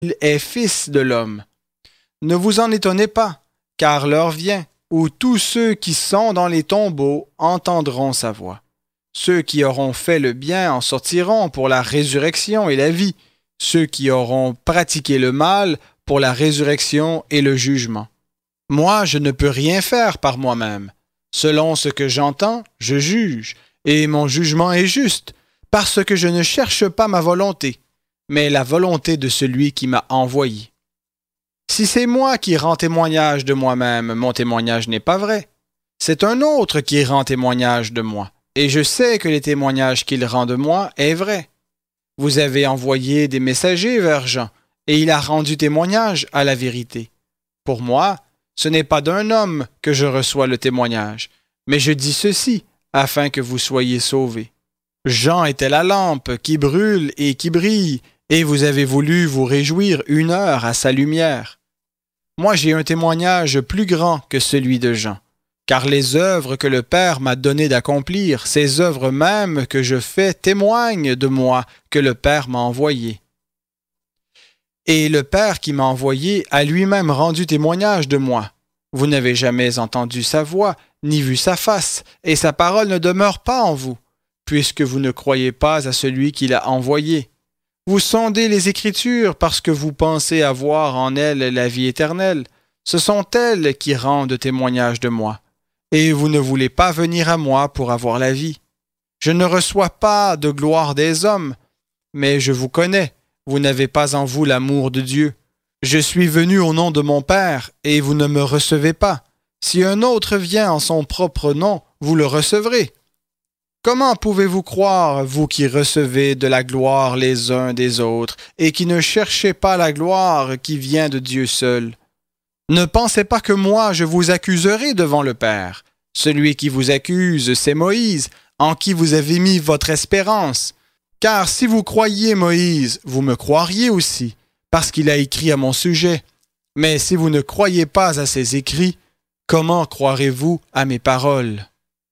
il est fils de l'homme. Ne vous en étonnez pas, car l'heure vient où tous ceux qui sont dans les tombeaux entendront sa voix. Ceux qui auront fait le bien en sortiront pour la résurrection et la vie, ceux qui auront pratiqué le mal pour la résurrection et le jugement. Moi, je ne peux rien faire par moi-même. Selon ce que j'entends, je juge, et mon jugement est juste, parce que je ne cherche pas ma volonté, mais la volonté de celui qui m'a envoyé. Si c'est moi qui rends témoignage de moi-même, mon témoignage n'est pas vrai. C'est un autre qui rend témoignage de moi, et je sais que les témoignages qu'il rend de moi est vrai. Vous avez envoyé des messagers vers Jean, et il a rendu témoignage à la vérité. Pour moi, ce n'est pas d'un homme que je reçois le témoignage, mais je dis ceci, afin que vous soyez sauvés. Jean était la lampe qui brûle et qui brille, et vous avez voulu vous réjouir 1 heure à sa lumière. Moi, j'ai un témoignage plus grand que celui de Jean, car les œuvres que le Père m'a donné d'accomplir, ces œuvres mêmes que je fais témoignent de moi que le Père m'a envoyé. Et le Père qui m'a envoyé a lui-même rendu témoignage de moi. Vous n'avez jamais entendu sa voix, ni vu sa face, et sa parole ne demeure pas en vous, puisque vous ne croyez pas à celui qui l'a envoyé. Vous sondez les Écritures parce que vous pensez avoir en elles la vie éternelle. Ce sont elles qui rendent témoignage de moi. Et vous ne voulez pas venir à moi pour avoir la vie. Je ne reçois pas de gloire des hommes, mais je vous connais. Vous n'avez pas en vous l'amour de Dieu. Je suis venu au nom de mon Père, et vous ne me recevez pas. Si un autre vient en son propre nom, vous le recevrez. Comment pouvez-vous croire, vous qui recevez de la gloire les uns des autres, et qui ne cherchez pas la gloire qui vient de Dieu seul? Ne pensez pas que moi je vous accuserai devant le Père. Celui qui vous accuse, c'est Moïse, en qui vous avez mis votre espérance. Car si vous croyiez Moïse, vous me croiriez aussi, parce qu'il a écrit à mon sujet. Mais si vous ne croyez pas à ses écrits, comment croirez-vous à mes paroles?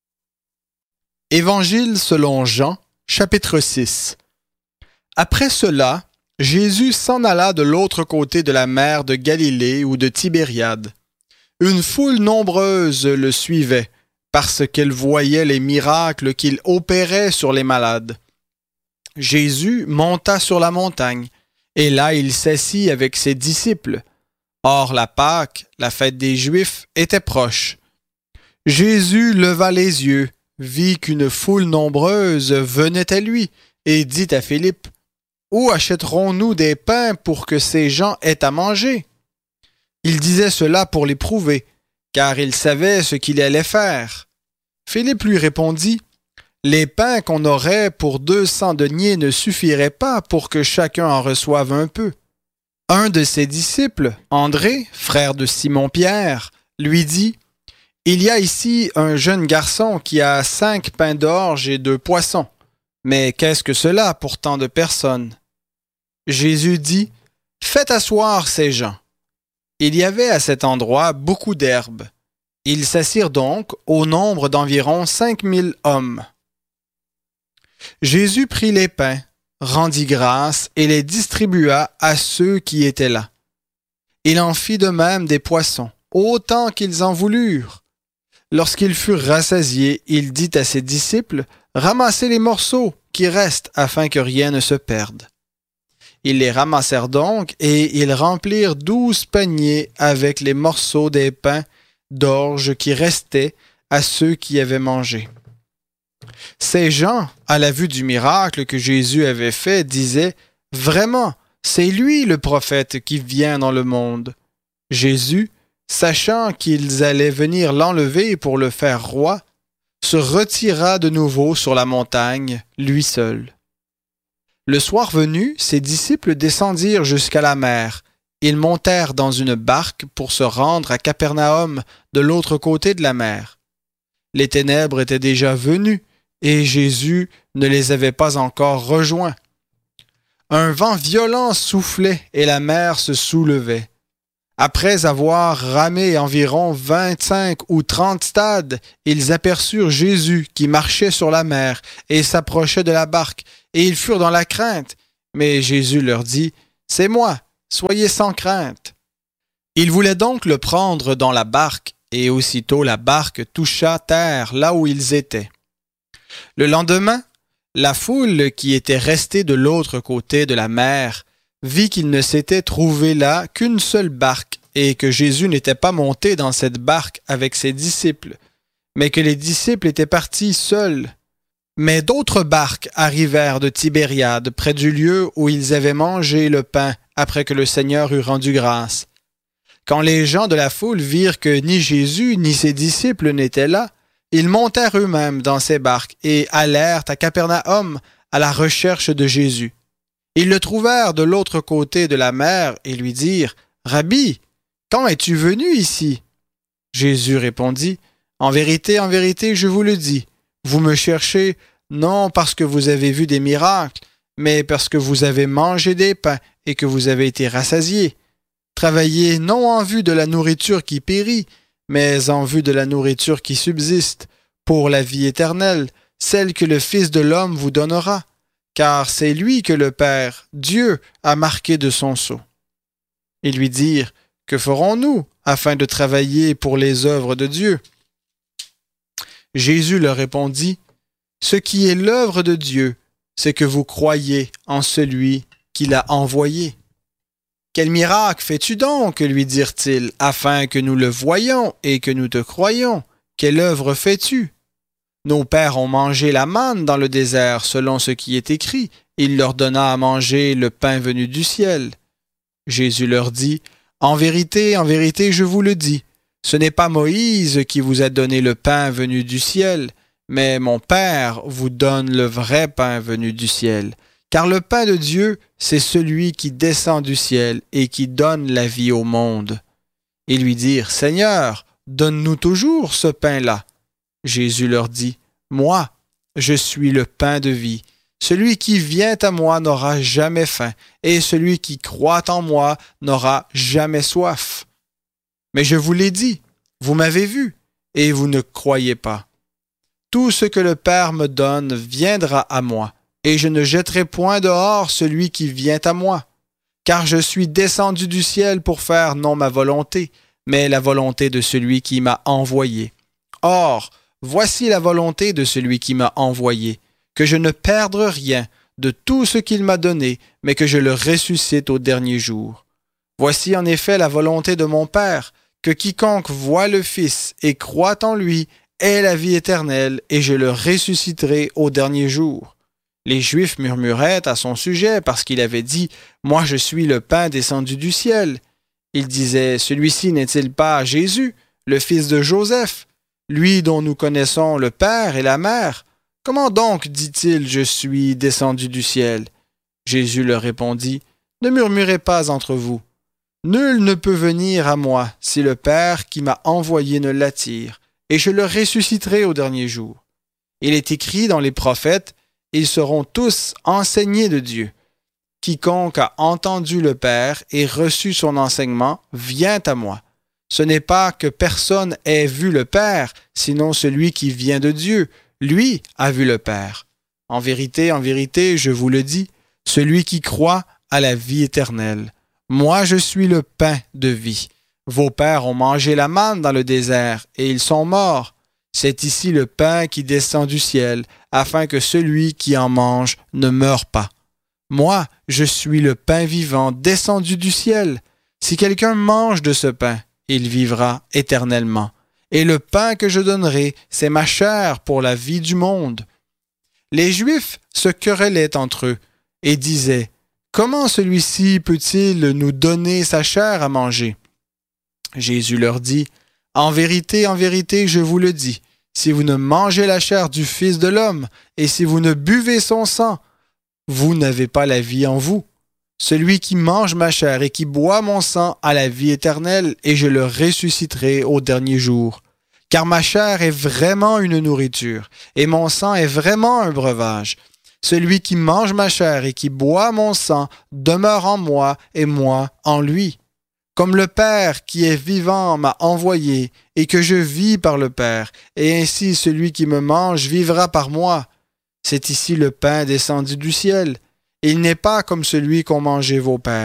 Évangile selon Jean, chapitre 6. Après cela, Jésus s'en alla de l'autre côté de la mer de Galilée ou de Tibériade. Une foule nombreuse le suivait, parce qu'elle voyait les miracles qu'il opérait sur les malades. Jésus monta sur la montagne, et là il s'assit avec ses disciples. Or la Pâque, la fête des Juifs, était proche. Jésus leva les yeux, vit qu'une foule nombreuse venait à lui, et dit à Philippe, « Où achèterons-nous des pains pour que ces gens aient à manger? » Il disait cela pour l'éprouver, car il savait ce qu'il allait faire. Philippe lui répondit, « Les pains qu'on aurait pour 200 deniers ne suffiraient pas pour que chacun en reçoive un peu. » Un de ses disciples, André, frère de Simon-Pierre, lui dit, « Il y a ici un jeune garçon qui a 5 pains d'orge et 2 poissons. Mais qu'est-ce que cela pour tant de personnes? » Jésus dit, « Faites asseoir ces gens. » Il y avait à cet endroit beaucoup d'herbes. Ils s'assirent donc au nombre d'environ 5000 hommes. Jésus prit les pains, rendit grâce et les distribua à ceux qui étaient là. Il en fit de même des poissons, autant qu'ils en voulurent. Lorsqu'ils furent rassasiés, il dit à ses disciples, « Ramassez les morceaux qui restent afin que rien ne se perde. » Ils les ramassèrent donc et ils remplirent 12 paniers avec les morceaux des pains d'orge qui restaient à ceux qui avaient mangé. Ces gens, à la vue du miracle que Jésus avait fait, disaient « Vraiment, c'est lui le prophète qui vient dans le monde. » Jésus, sachant qu'ils allaient venir l'enlever pour le faire roi, se retira de nouveau sur la montagne, lui seul. Le soir venu, ses disciples descendirent jusqu'à la mer. Ils montèrent dans une barque pour se rendre à Capernaum, de l'autre côté de la mer. Les ténèbres étaient déjà venues, et Jésus ne les avait pas encore rejoints. Un vent violent soufflait et la mer se soulevait. Après avoir ramé environ 25 ou 30 stades, ils aperçurent Jésus qui marchait sur la mer et s'approchait de la barque, et ils furent dans la crainte. Mais Jésus leur dit, « C'est moi, soyez sans crainte. » Ils voulaient donc le prendre dans la barque, et aussitôt la barque toucha terre là où ils étaient. Le lendemain, la foule qui était restée de l'autre côté de la mer vit qu'il ne s'était trouvé là qu'une seule barque et que Jésus n'était pas monté dans cette barque avec ses disciples, mais que les disciples étaient partis seuls. Mais d'autres barques arrivèrent de Tibériade, près du lieu où ils avaient mangé le pain après que le Seigneur eut rendu grâce. Quand les gens de la foule virent que ni Jésus ni ses disciples n'étaient là, ils montèrent eux-mêmes dans ces barques et allèrent à Capernaum à la recherche de Jésus. Ils le trouvèrent de l'autre côté de la mer et lui dirent « Rabbi, quand es-tu venu ici ?» Jésus répondit « en vérité, je vous le dis, vous me cherchez non parce que vous avez vu des miracles, mais parce que vous avez mangé des pains et que vous avez été rassasiés. Travaillez non en vue de la nourriture qui périt, mais en vue de la nourriture qui subsiste, pour la vie éternelle, celle que le Fils de l'homme vous donnera, car c'est lui que le Père, Dieu, a marqué de son sceau. » Ils lui dirent « Que ferons-nous afin de travailler pour les œuvres de Dieu ?» Jésus leur répondit « Ce qui est l'œuvre de Dieu, c'est que vous croyez en celui qui l'a envoyé. » « Quel miracle fais-tu donc, lui dirent-ils, afin que nous le voyions et que nous te croyions? Quelle œuvre fais-tu? Nos pères ont mangé la manne dans le désert, selon ce qui est écrit. Il leur donna à manger le pain venu du ciel. » Jésus leur dit, en vérité, je vous le dis, ce n'est pas Moïse qui vous a donné le pain venu du ciel, mais mon Père vous donne le vrai pain venu du ciel. Car le pain de Dieu, c'est celui qui descend du ciel et qui donne la vie au monde. Ils lui dirent, « Seigneur, donne-nous toujours ce pain-là. » Jésus leur dit, « Moi, je suis le pain de vie. Celui qui vient à moi n'aura jamais faim, et celui qui croit en moi n'aura jamais soif. Mais je vous l'ai dit, vous m'avez vu, et vous ne croyez pas. Tout ce que le Père me donne viendra à moi. Et je ne jetterai point dehors celui qui vient à moi, car je suis descendu du ciel pour faire non ma volonté, mais la volonté de celui qui m'a envoyé. Or, voici la volonté de celui qui m'a envoyé, que je ne perde rien de tout ce qu'il m'a donné, mais que je le ressuscite au dernier jour. Voici en effet la volonté de mon Père, que quiconque voit le Fils et croit en lui ait la vie éternelle, et je le ressusciterai au dernier jour. » Les Juifs murmuraient à son sujet parce qu'il avait dit « Moi je suis le pain descendu du ciel ». Ils disaient « Celui-ci n'est-il pas Jésus, le fils de Joseph, lui dont nous connaissons le père et la mère? Comment donc dit-il « Je suis descendu du ciel » ? Jésus leur répondit « Ne murmurez pas entre vous. Nul ne peut venir à moi si le Père qui m'a envoyé ne l'attire, et je le ressusciterai au dernier jour. Il est écrit dans les prophètes, ils seront tous enseignés de Dieu. Quiconque a entendu le Père et reçu son enseignement vient à moi. Ce n'est pas que personne ait vu le Père, sinon celui qui vient de Dieu. Lui a vu le Père. En vérité, je vous le dis, celui qui croit a la vie éternelle. Moi, je suis le pain de vie. Vos pères ont mangé la manne dans le désert, et ils sont morts. C'est ici le pain qui descend du ciel, afin que celui qui en mange ne meure pas. Moi, je suis le pain vivant descendu du ciel. Si quelqu'un mange de ce pain, il vivra éternellement. Et le pain que je donnerai, c'est ma chair pour la vie du monde. » Les Juifs se querellaient entre eux et disaient, « Comment celui-ci peut-il nous donner sa chair à manger? » Jésus leur dit, « En vérité, je vous le dis, si vous ne mangez la chair du Fils de l'homme et si vous ne buvez son sang, vous n'avez pas la vie en vous. Celui qui mange ma chair et qui boit mon sang a la vie éternelle, et je le ressusciterai au dernier jour. Car ma chair est vraiment une nourriture, et mon sang est vraiment un breuvage. Celui qui mange ma chair et qui boit mon sang demeure en moi, et moi en lui. Comme le Père qui est vivant m'a envoyé, et que je vis par le Père, et ainsi celui qui me mange vivra par moi. C'est ici le pain descendu du ciel. Il n'est pas comme celui qu'ont mangé vos pères.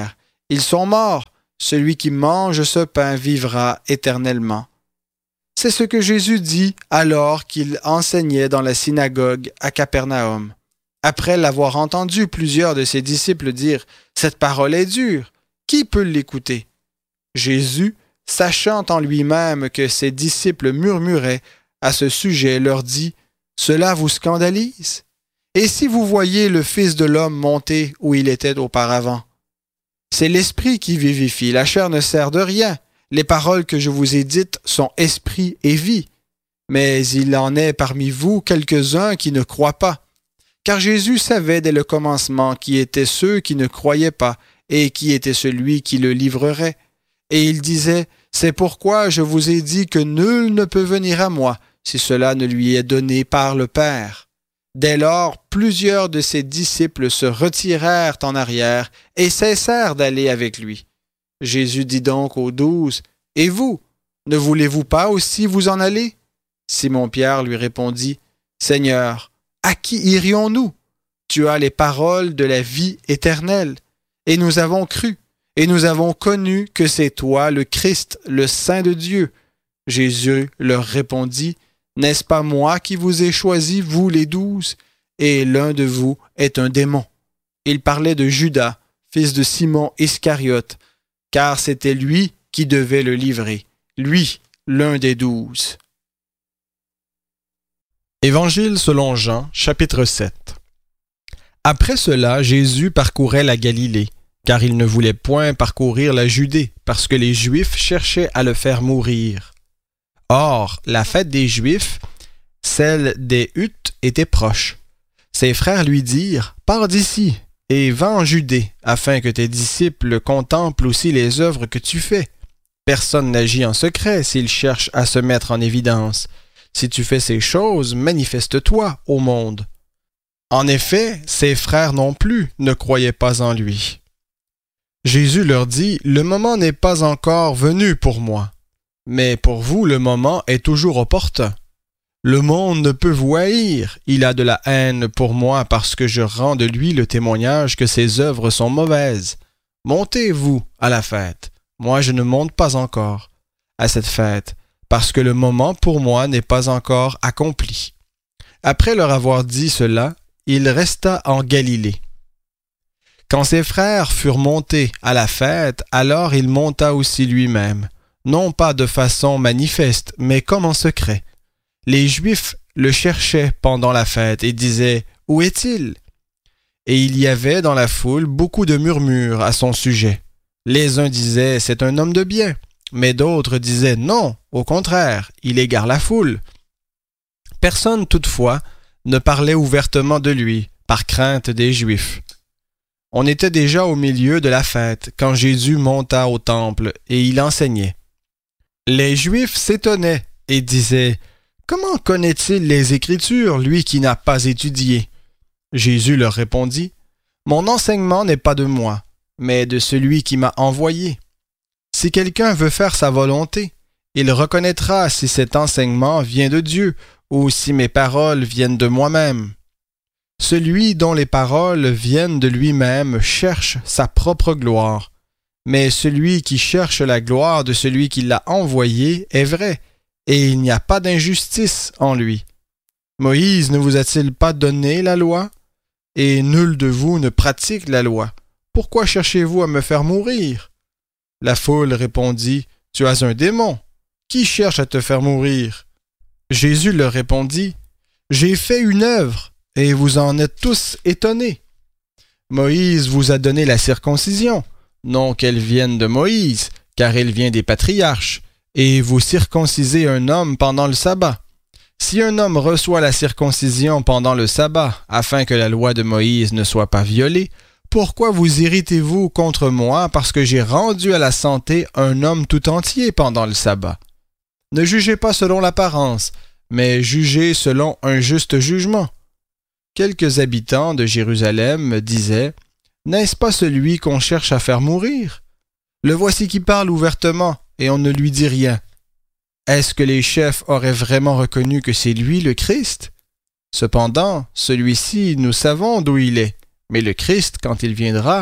Ils sont morts. Celui qui mange ce pain vivra éternellement. » C'est ce que Jésus dit alors qu'il enseignait dans la synagogue à Capernaum. Après l'avoir entendu plusieurs de ses disciples dire « Cette parole est dure, qui peut l'écouter ?» Jésus, sachant en lui-même que ses disciples murmuraient à ce sujet, leur dit « Cela vous scandalise? Et si vous voyez le Fils de l'homme monter où il était auparavant? C'est l'esprit qui vivifie, la chair ne sert de rien. Les paroles que je vous ai dites sont esprit et vie. Mais il en est parmi vous quelques-uns qui ne croient pas. Car Jésus savait dès le commencement qui étaient ceux qui ne croyaient pas et qui était celui qui le livrerait. Et il disait, « C'est pourquoi je vous ai dit que nul ne peut venir à moi si cela ne lui est donné par le Père. » Dès lors, plusieurs de ses disciples se retirèrent en arrière et cessèrent d'aller avec lui. Jésus dit donc aux 12, « Et vous, ne voulez-vous pas aussi vous en aller? » Simon-Pierre lui répondit, « Seigneur, à qui irions-nous? Tu as les paroles de la vie éternelle. Et nous avons cru, et nous avons connu que c'est toi, le Christ, le Saint de Dieu. » Jésus leur répondit, « N'est-ce pas moi qui vous ai choisi, vous les 12, et l'un de vous est un démon? » Il parlait de Judas, fils de Simon Iscariote, car c'était lui qui devait le livrer, lui, l'un des 12. Évangile selon Jean, chapitre 7. Après cela, Jésus parcourait la Galilée, car il ne voulait point parcourir la Judée, parce que les Juifs cherchaient à le faire mourir. Or, la fête des Juifs, celle des Huttes, était proche. Ses frères lui dirent, « Pars d'ici, et va en Judée, afin que tes disciples contemplent aussi les œuvres que tu fais. Personne n'agit en secret s'il cherche à se mettre en évidence. Si tu fais ces choses, manifeste-toi au monde. » En effet, ses frères non plus ne croyaient pas en lui. Jésus leur dit, « Le moment n'est pas encore venu pour moi, mais pour vous le moment est toujours opportun. Le monde ne peut vous haïr, il a de la haine pour moi parce que je rends de lui le témoignage que ses œuvres sont mauvaises. Montez, vous, à la fête. Moi je ne monte pas encore à cette fête, parce que le moment pour moi n'est pas encore accompli. » Après leur avoir dit cela, il resta en Galilée. Quand ses frères furent montés à la fête, alors il monta aussi lui-même, non pas de façon manifeste, mais comme en secret. Les Juifs le cherchaient pendant la fête et disaient « Où est-il » Et il y avait dans la foule beaucoup de murmures à son sujet. Les uns disaient « C'est un homme de bien », mais d'autres disaient « Non, au contraire, il égare la foule ». Personne toutefois ne parlait ouvertement de lui, par crainte des Juifs. On était déjà au milieu de la fête, quand Jésus monta au temple, et il enseignait. Les Juifs s'étonnaient et disaient « Comment connaît-il les Écritures, lui qui n'a pas étudié ?» Jésus leur répondit « Mon enseignement n'est pas de moi, mais de celui qui m'a envoyé. Si quelqu'un veut faire sa volonté, il reconnaîtra si cet enseignement vient de Dieu ou si mes paroles viennent de moi-même. Celui dont les paroles viennent de lui-même cherche sa propre gloire, mais celui qui cherche la gloire de celui qui l'a envoyé est vrai, et il n'y a pas d'injustice en lui. Moïse ne vous a-t-il pas donné la loi? Et nul de vous ne pratique la loi. Pourquoi cherchez-vous à me faire mourir? » La foule répondit, « Tu as un démon. Qui cherche à te faire mourir? » Jésus leur répondit, « J'ai fait une œuvre, et vous en êtes tous étonnés. Moïse vous a donné la circoncision, non qu'elle vienne de Moïse, car elle vient des patriarches, et vous circoncisez un homme pendant le sabbat. Si un homme reçoit la circoncision pendant le sabbat, afin que la loi de Moïse ne soit pas violée, pourquoi vous irritez-vous contre moi parce que j'ai rendu à la santé un homme tout entier pendant le sabbat? Ne jugez pas selon l'apparence, mais jugez selon un juste jugement. » Quelques habitants de Jérusalem disaient, « N'est-ce pas celui qu'on cherche à faire mourir? Le voici qui parle ouvertement, et on ne lui dit rien. Est-ce que les chefs auraient vraiment reconnu que c'est lui le Christ? Cependant, celui-ci, nous savons d'où il est, mais le Christ, quand il viendra,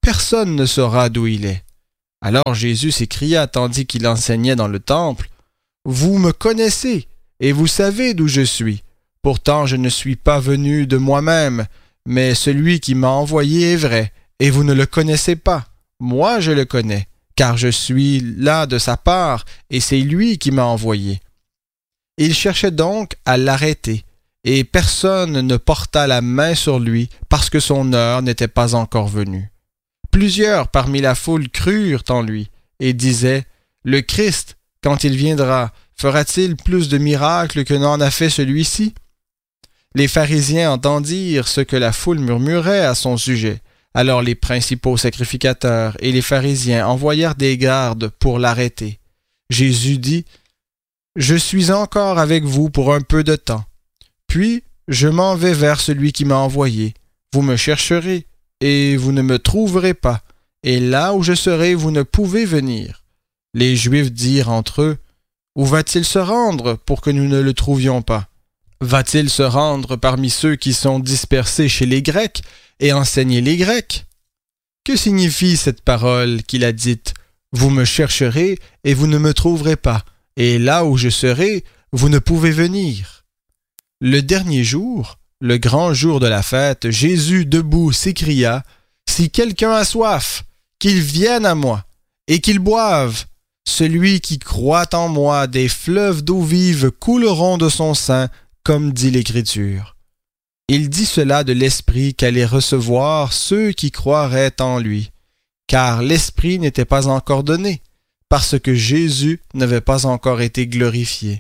personne ne saura d'où il est. » Alors Jésus s'écria tandis qu'il enseignait dans le temple, « Vous me connaissez, et vous savez d'où je suis. Pourtant je ne suis pas venu de moi-même, mais celui qui m'a envoyé est vrai, et vous ne le connaissez pas. Moi je le connais, car je suis là de sa part, et c'est lui qui m'a envoyé. » Il cherchait donc à l'arrêter, et personne ne porta la main sur lui, parce que son heure n'était pas encore venue. Plusieurs parmi la foule crurent en lui, et disaient, « Le Christ, quand il viendra, fera-t-il plus de miracles que n'en a fait celui-ci? » Les pharisiens entendirent ce que la foule murmurait à son sujet. Alors les principaux sacrificateurs et les pharisiens envoyèrent des gardes pour l'arrêter. Jésus dit, « Je suis encore avec vous pour un peu de temps. Puis je m'en vais vers celui qui m'a envoyé. Vous me chercherez, et vous ne me trouverez pas. Et là où je serai, vous ne pouvez venir. » Les Juifs dirent entre eux, « Où va-t-il se rendre pour que nous ne le trouvions pas? Va-t-il se rendre parmi ceux qui sont dispersés chez les Grecs et enseigner les Grecs? Que signifie cette parole qu'il a dite? Vous me chercherez et vous ne me trouverez pas, et là où je serai, vous ne pouvez venir. » Le dernier jour, le grand jour de la fête, Jésus debout s'écria, « Si quelqu'un a soif, qu'il vienne à moi, et qu'il boive. Celui qui croit en moi, des fleuves d'eau vive couleront de son sein, comme dit l'Écriture. » Il dit cela de l'Esprit qu'allaient recevoir ceux qui croiraient en lui, car l'Esprit n'était pas encore donné, parce que Jésus n'avait pas encore été glorifié.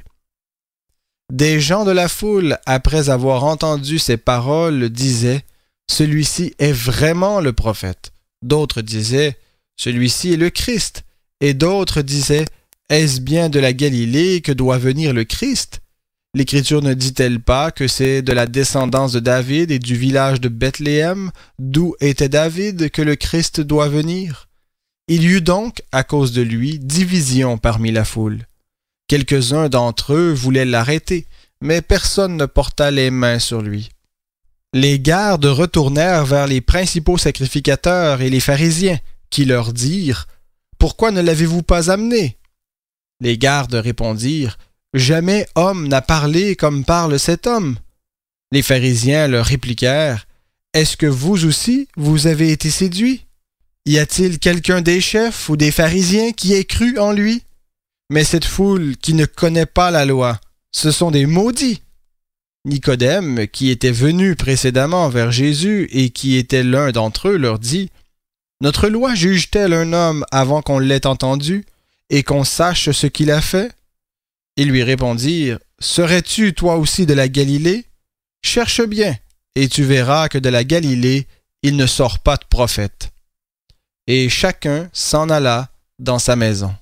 Des gens de la foule, après avoir entendu ces paroles, disaient, « Celui-ci est vraiment le prophète. » D'autres disaient, « Celui-ci est le Christ. » Et d'autres disaient, « Est-ce bien de la Galilée que doit venir le Christ? L'Écriture ne dit-elle pas que c'est de la descendance de David et du village de Bethléem, d'où était David, que le Christ doit venir? » Il y eut donc, à cause de lui, division parmi la foule. Quelques-uns d'entre eux voulaient l'arrêter, mais personne ne porta les mains sur lui. Les gardes retournèrent vers les principaux sacrificateurs et les pharisiens, qui leur dirent, « Pourquoi ne l'avez-vous pas amené? » Les gardes répondirent, « Jamais homme n'a parlé comme parle cet homme. » Les pharisiens leur répliquèrent, « Est-ce que vous aussi, vous avez été séduits? Y a-t-il quelqu'un des chefs ou des pharisiens qui ait cru en lui? Mais cette foule qui ne connaît pas la loi, ce sont des maudits. » Nicodème, qui était venu précédemment vers Jésus et qui était l'un d'entre eux, leur dit, « Notre loi juge-t-elle un homme avant qu'on l'ait entendu et qu'on sache ce qu'il a fait? » Ils lui répondirent, « Serais-tu toi aussi de la Galilée? Cherche bien, et tu verras que de la Galilée, il ne sort pas de prophète. » Et chacun s'en alla dans sa maison.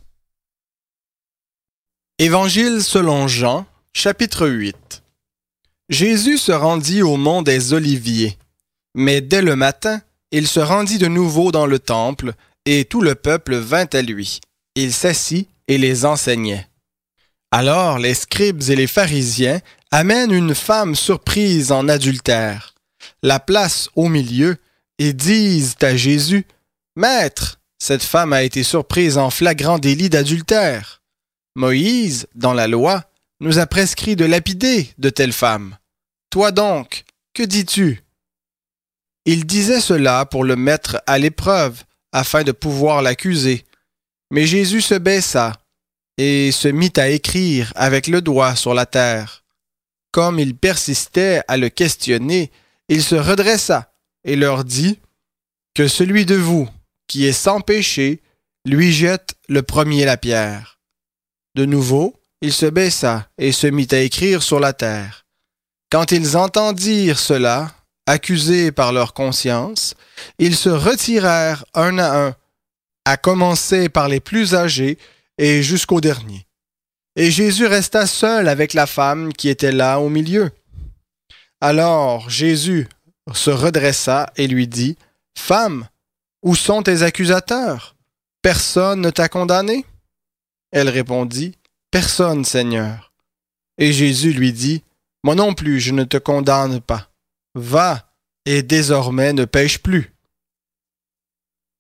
Évangile selon Jean, chapitre 8. Jésus se rendit au mont des Oliviers. Mais dès le matin, il se rendit de nouveau dans le temple, et tout le peuple vint à lui. Il s'assit et les enseignait. Alors les scribes et les pharisiens amènent une femme surprise en adultère, la placent au milieu et disent à Jésus, « Maître, cette femme a été surprise en flagrant délit d'adultère. Moïse, dans la loi, nous a prescrit de lapider de telles femmes. Toi donc, que dis-tu? » Il disait cela pour le mettre à l'épreuve, afin de pouvoir l'accuser. Mais Jésus se baissa et se mit à écrire avec le doigt sur la terre. Comme il persistait à le questionner, il se redressa et leur dit, « Que celui de vous qui est sans péché lui jette le premier la pierre. » De nouveau, il se baissa et se mit à écrire sur la terre. Quand ils entendirent cela, accusés par leur conscience, ils se retirèrent un, à commencer par les plus âgés et jusqu'au dernier. Et Jésus resta seul avec la femme qui était là au milieu. Alors Jésus se redressa et lui dit, « Femme, où sont tes accusateurs? Personne ne t'a condamné? » Elle répondit, « Personne, Seigneur. » Et Jésus lui dit, « Moi non plus, je ne te condamne pas. Va, et désormais ne pêche plus. »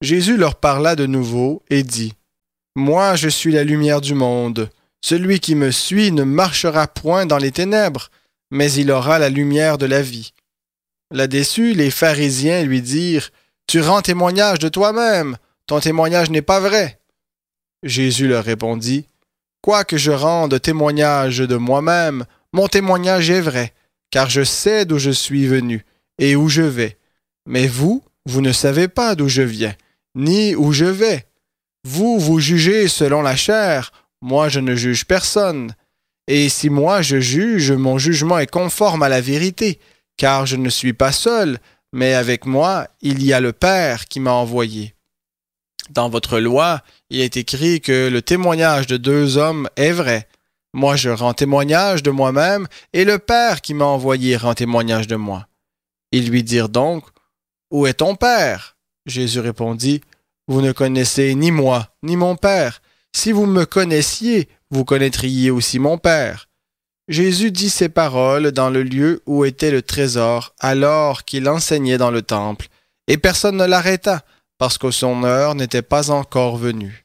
Jésus leur parla de nouveau et dit, « Moi, je suis la lumière du monde. Celui qui me suit ne marchera point dans les ténèbres, mais il aura la lumière de la vie. » Là-dessus, les pharisiens lui dirent, « Tu rends témoignage de toi-même, ton témoignage n'est pas vrai. » Jésus leur répondit, « Quoique je rende témoignage de moi-même, mon témoignage est vrai, car je sais d'où je suis venu et où je vais. Mais vous, vous ne savez pas d'où je viens, ni où je vais. Vous, vous jugez selon la chair, moi je ne juge personne. Et si moi je juge, mon jugement est conforme à la vérité, car je ne suis pas seul, mais avec moi, il y a le Père qui m'a envoyé. Dans votre loi, il est écrit que le témoignage de 2 hommes est vrai. Moi je rends témoignage de moi-même, et le Père qui m'a envoyé rend témoignage de moi. » Ils lui dirent donc, « Où est ton Père? » Jésus répondit, « Vous ne connaissez ni moi, ni mon Père. Si vous me connaissiez, vous connaîtriez aussi mon Père. » Jésus dit ces paroles dans le lieu où était le trésor, alors qu'il enseignait dans le temple, et personne ne l'arrêta, parce que son heure n'était pas encore venue.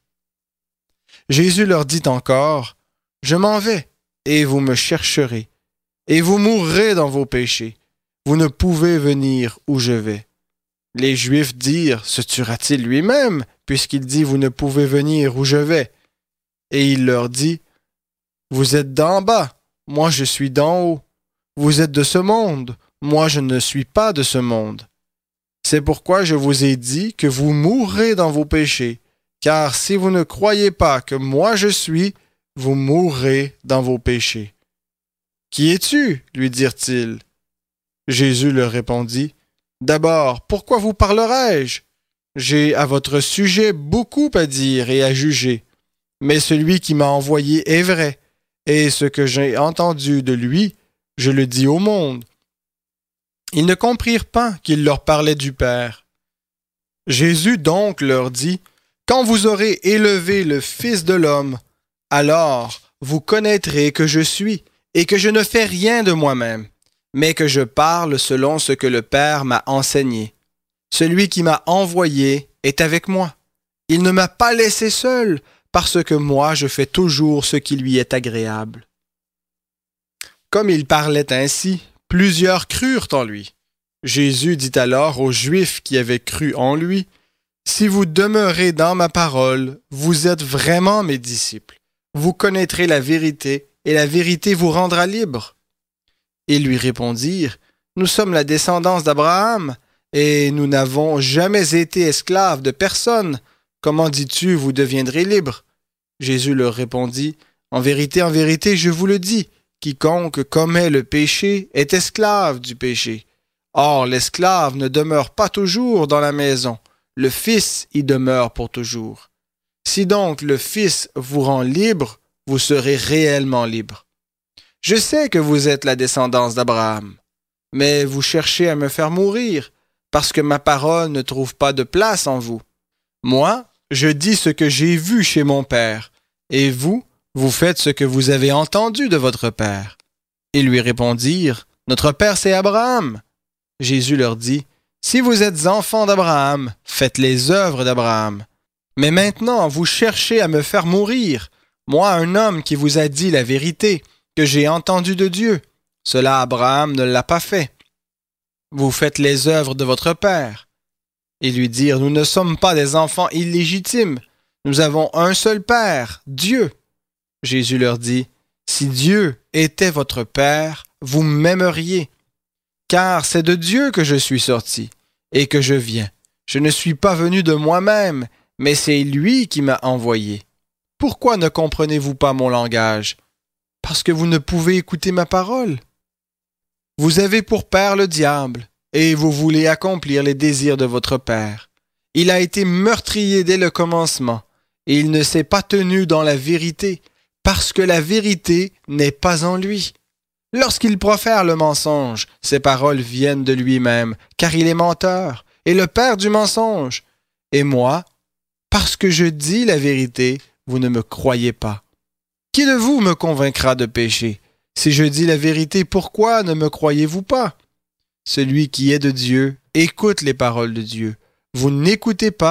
Jésus leur dit encore, « Je m'en vais, et vous me chercherez, et vous mourrez dans vos péchés. Vous ne pouvez venir où je vais. » Les Juifs dirent, « Se tuera-t-il lui-même, puisqu'il dit, vous ne pouvez venir où je vais? » Et il leur dit, « Vous êtes d'en bas, moi je suis d'en haut. Vous êtes de ce monde, moi je ne suis pas de ce monde. C'est pourquoi je vous ai dit que vous mourrez dans vos péchés, car si vous ne croyez pas que moi je suis, vous mourrez dans vos péchés. » « Qui es-tu? » lui dirent-ils. Jésus leur répondit, « D'abord, pourquoi vous parlerai-je? J'ai à votre sujet beaucoup à dire et à juger, mais celui qui m'a envoyé est vrai, et ce que j'ai entendu de lui, je le dis au monde. » Ils ne comprirent pas qu'il leur parlait du Père. Jésus donc leur dit, « Quand vous aurez élevé le Fils de l'homme, alors vous connaîtrez que je suis, et que je ne fais rien de moi-même, mais que je parle selon ce que le Père m'a enseigné. Celui qui m'a envoyé est avec moi. Il ne m'a pas laissé seul, parce que moi je fais toujours ce qui lui est agréable. » Comme il parlait ainsi, plusieurs crurent en lui. Jésus dit alors aux Juifs qui avaient cru en lui, « Si vous demeurez dans ma parole, vous êtes vraiment mes disciples. Vous connaîtrez la vérité, et la vérité vous rendra libre. » Ils lui répondirent, « Nous sommes la descendance d'Abraham, et nous n'avons jamais été esclaves de personne. Comment dis-tu, vous deviendrez libres? » Jésus leur répondit, « En vérité, je vous le dis, quiconque commet le péché est esclave du péché. Or, l'esclave ne demeure pas toujours dans la maison, le Fils y demeure pour toujours. Si donc le Fils vous rend libre, vous serez réellement libre. Je sais que vous êtes la descendance d'Abraham, mais vous cherchez à me faire mourir, parce que ma parole ne trouve pas de place en vous. Moi, je dis ce que j'ai vu chez mon Père, et vous, vous faites ce que vous avez entendu de votre Père. » Ils lui répondirent, « Notre Père, c'est Abraham. » Jésus leur dit, « Si vous êtes enfants d'Abraham, faites les œuvres d'Abraham. Mais maintenant, vous cherchez à me faire mourir, moi, un homme qui vous a dit la vérité, que j'ai entendu de Dieu. Cela, Abraham ne l'a pas fait. Vous faites les œuvres de votre Père. » Ils lui dirent, « Nous ne sommes pas des enfants illégitimes. Nous avons un seul Père, Dieu. » Jésus leur dit, « Si Dieu était votre Père, vous m'aimeriez. Car c'est de Dieu que je suis sorti et que je viens. Je ne suis pas venu de moi-même, mais c'est lui qui m'a envoyé. Pourquoi ne comprenez-vous pas mon langage? Parce que vous ne pouvez écouter ma parole. Vous avez pour père le diable, et vous voulez accomplir les désirs de votre père. Il a été meurtrier dès le commencement, et il ne s'est pas tenu dans la vérité, parce que la vérité n'est pas en lui. Lorsqu'il profère le mensonge, ses paroles viennent de lui-même, car il est menteur, et le père du mensonge. Et moi, parce que je dis la vérité, vous ne me croyez pas. Qui de vous me convaincra de péché? Si je dis la vérité, pourquoi ne me croyez-vous pas? Celui qui est de Dieu écoute les paroles de Dieu. Vous n'écoutez pas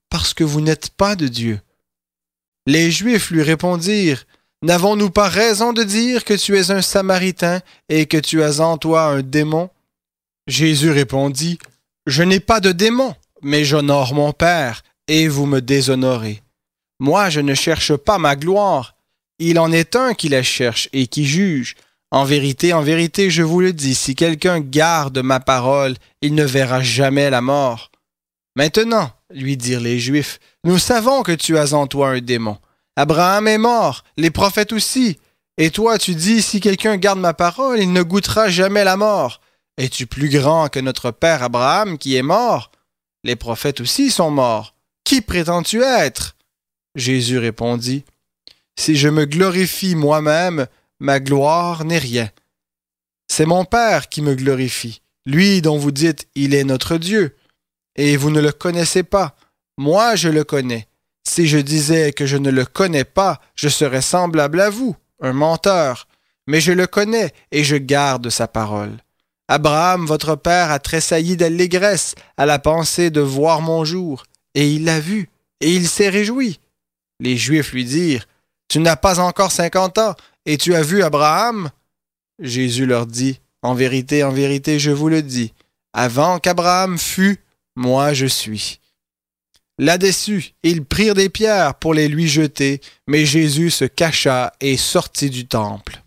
parce que vous n'êtes pas de Dieu. » Les Juifs lui répondirent, « N'avons-nous pas raison de dire que tu es un Samaritain et que tu as en toi un démon? » Jésus répondit, « Je n'ai pas de démon, mais j'honore mon Père, et vous me déshonorez. Moi, je ne cherche pas ma gloire. Il en est un qui la cherche et qui juge. En vérité, je vous le dis, si quelqu'un garde ma parole, il ne verra jamais la mort. » Maintenant, lui dirent les Juifs, nous savons que tu as en toi un démon. Abraham est mort, les prophètes aussi. Et toi, tu dis, si quelqu'un garde ma parole, il ne goûtera jamais la mort. Es-tu plus grand que notre père Abraham qui est mort? Les prophètes aussi sont morts. Qui prétends-tu être? Jésus répondit, si je me glorifie moi-même, ma gloire n'est rien. C'est mon Père qui me glorifie, lui dont vous dites, il est notre Dieu. Et vous ne le connaissez pas. Moi, je le connais. Si je disais que je ne le connais pas, je serais semblable à vous, un menteur. Mais je le connais et je garde sa parole. Abraham, votre père, a tressailli d'allégresse à la pensée de voir mon jour. Et il l'a vu, et il s'est réjoui. Les Juifs lui dirent, tu n'as pas encore 50 ans, et tu as vu Abraham? Jésus leur dit, en vérité, je vous le dis, avant qu'Abraham fût, moi je suis. Là-dessus, ils prirent des pierres pour les lui jeter, mais Jésus se cacha et sortit du temple.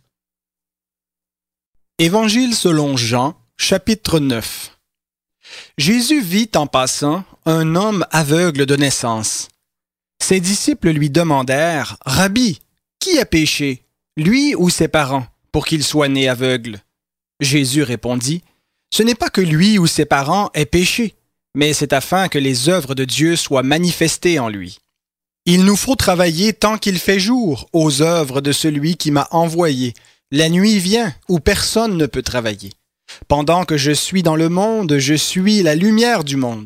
Évangile selon Jean, chapitre 9. Jésus vit en passant un homme aveugle de naissance. Ses disciples lui demandèrent, « Rabbi, qui a péché, lui ou ses parents, pour qu'il soit né aveugle? » Jésus répondit, « Ce n'est pas que lui ou ses parents aient péché, mais c'est afin que les œuvres de Dieu soient manifestées en lui. Il nous faut travailler tant qu'il fait jour aux œuvres de celui qui m'a envoyé. La nuit vient où personne ne peut travailler. Pendant que je suis dans le monde, je suis la lumière du monde. »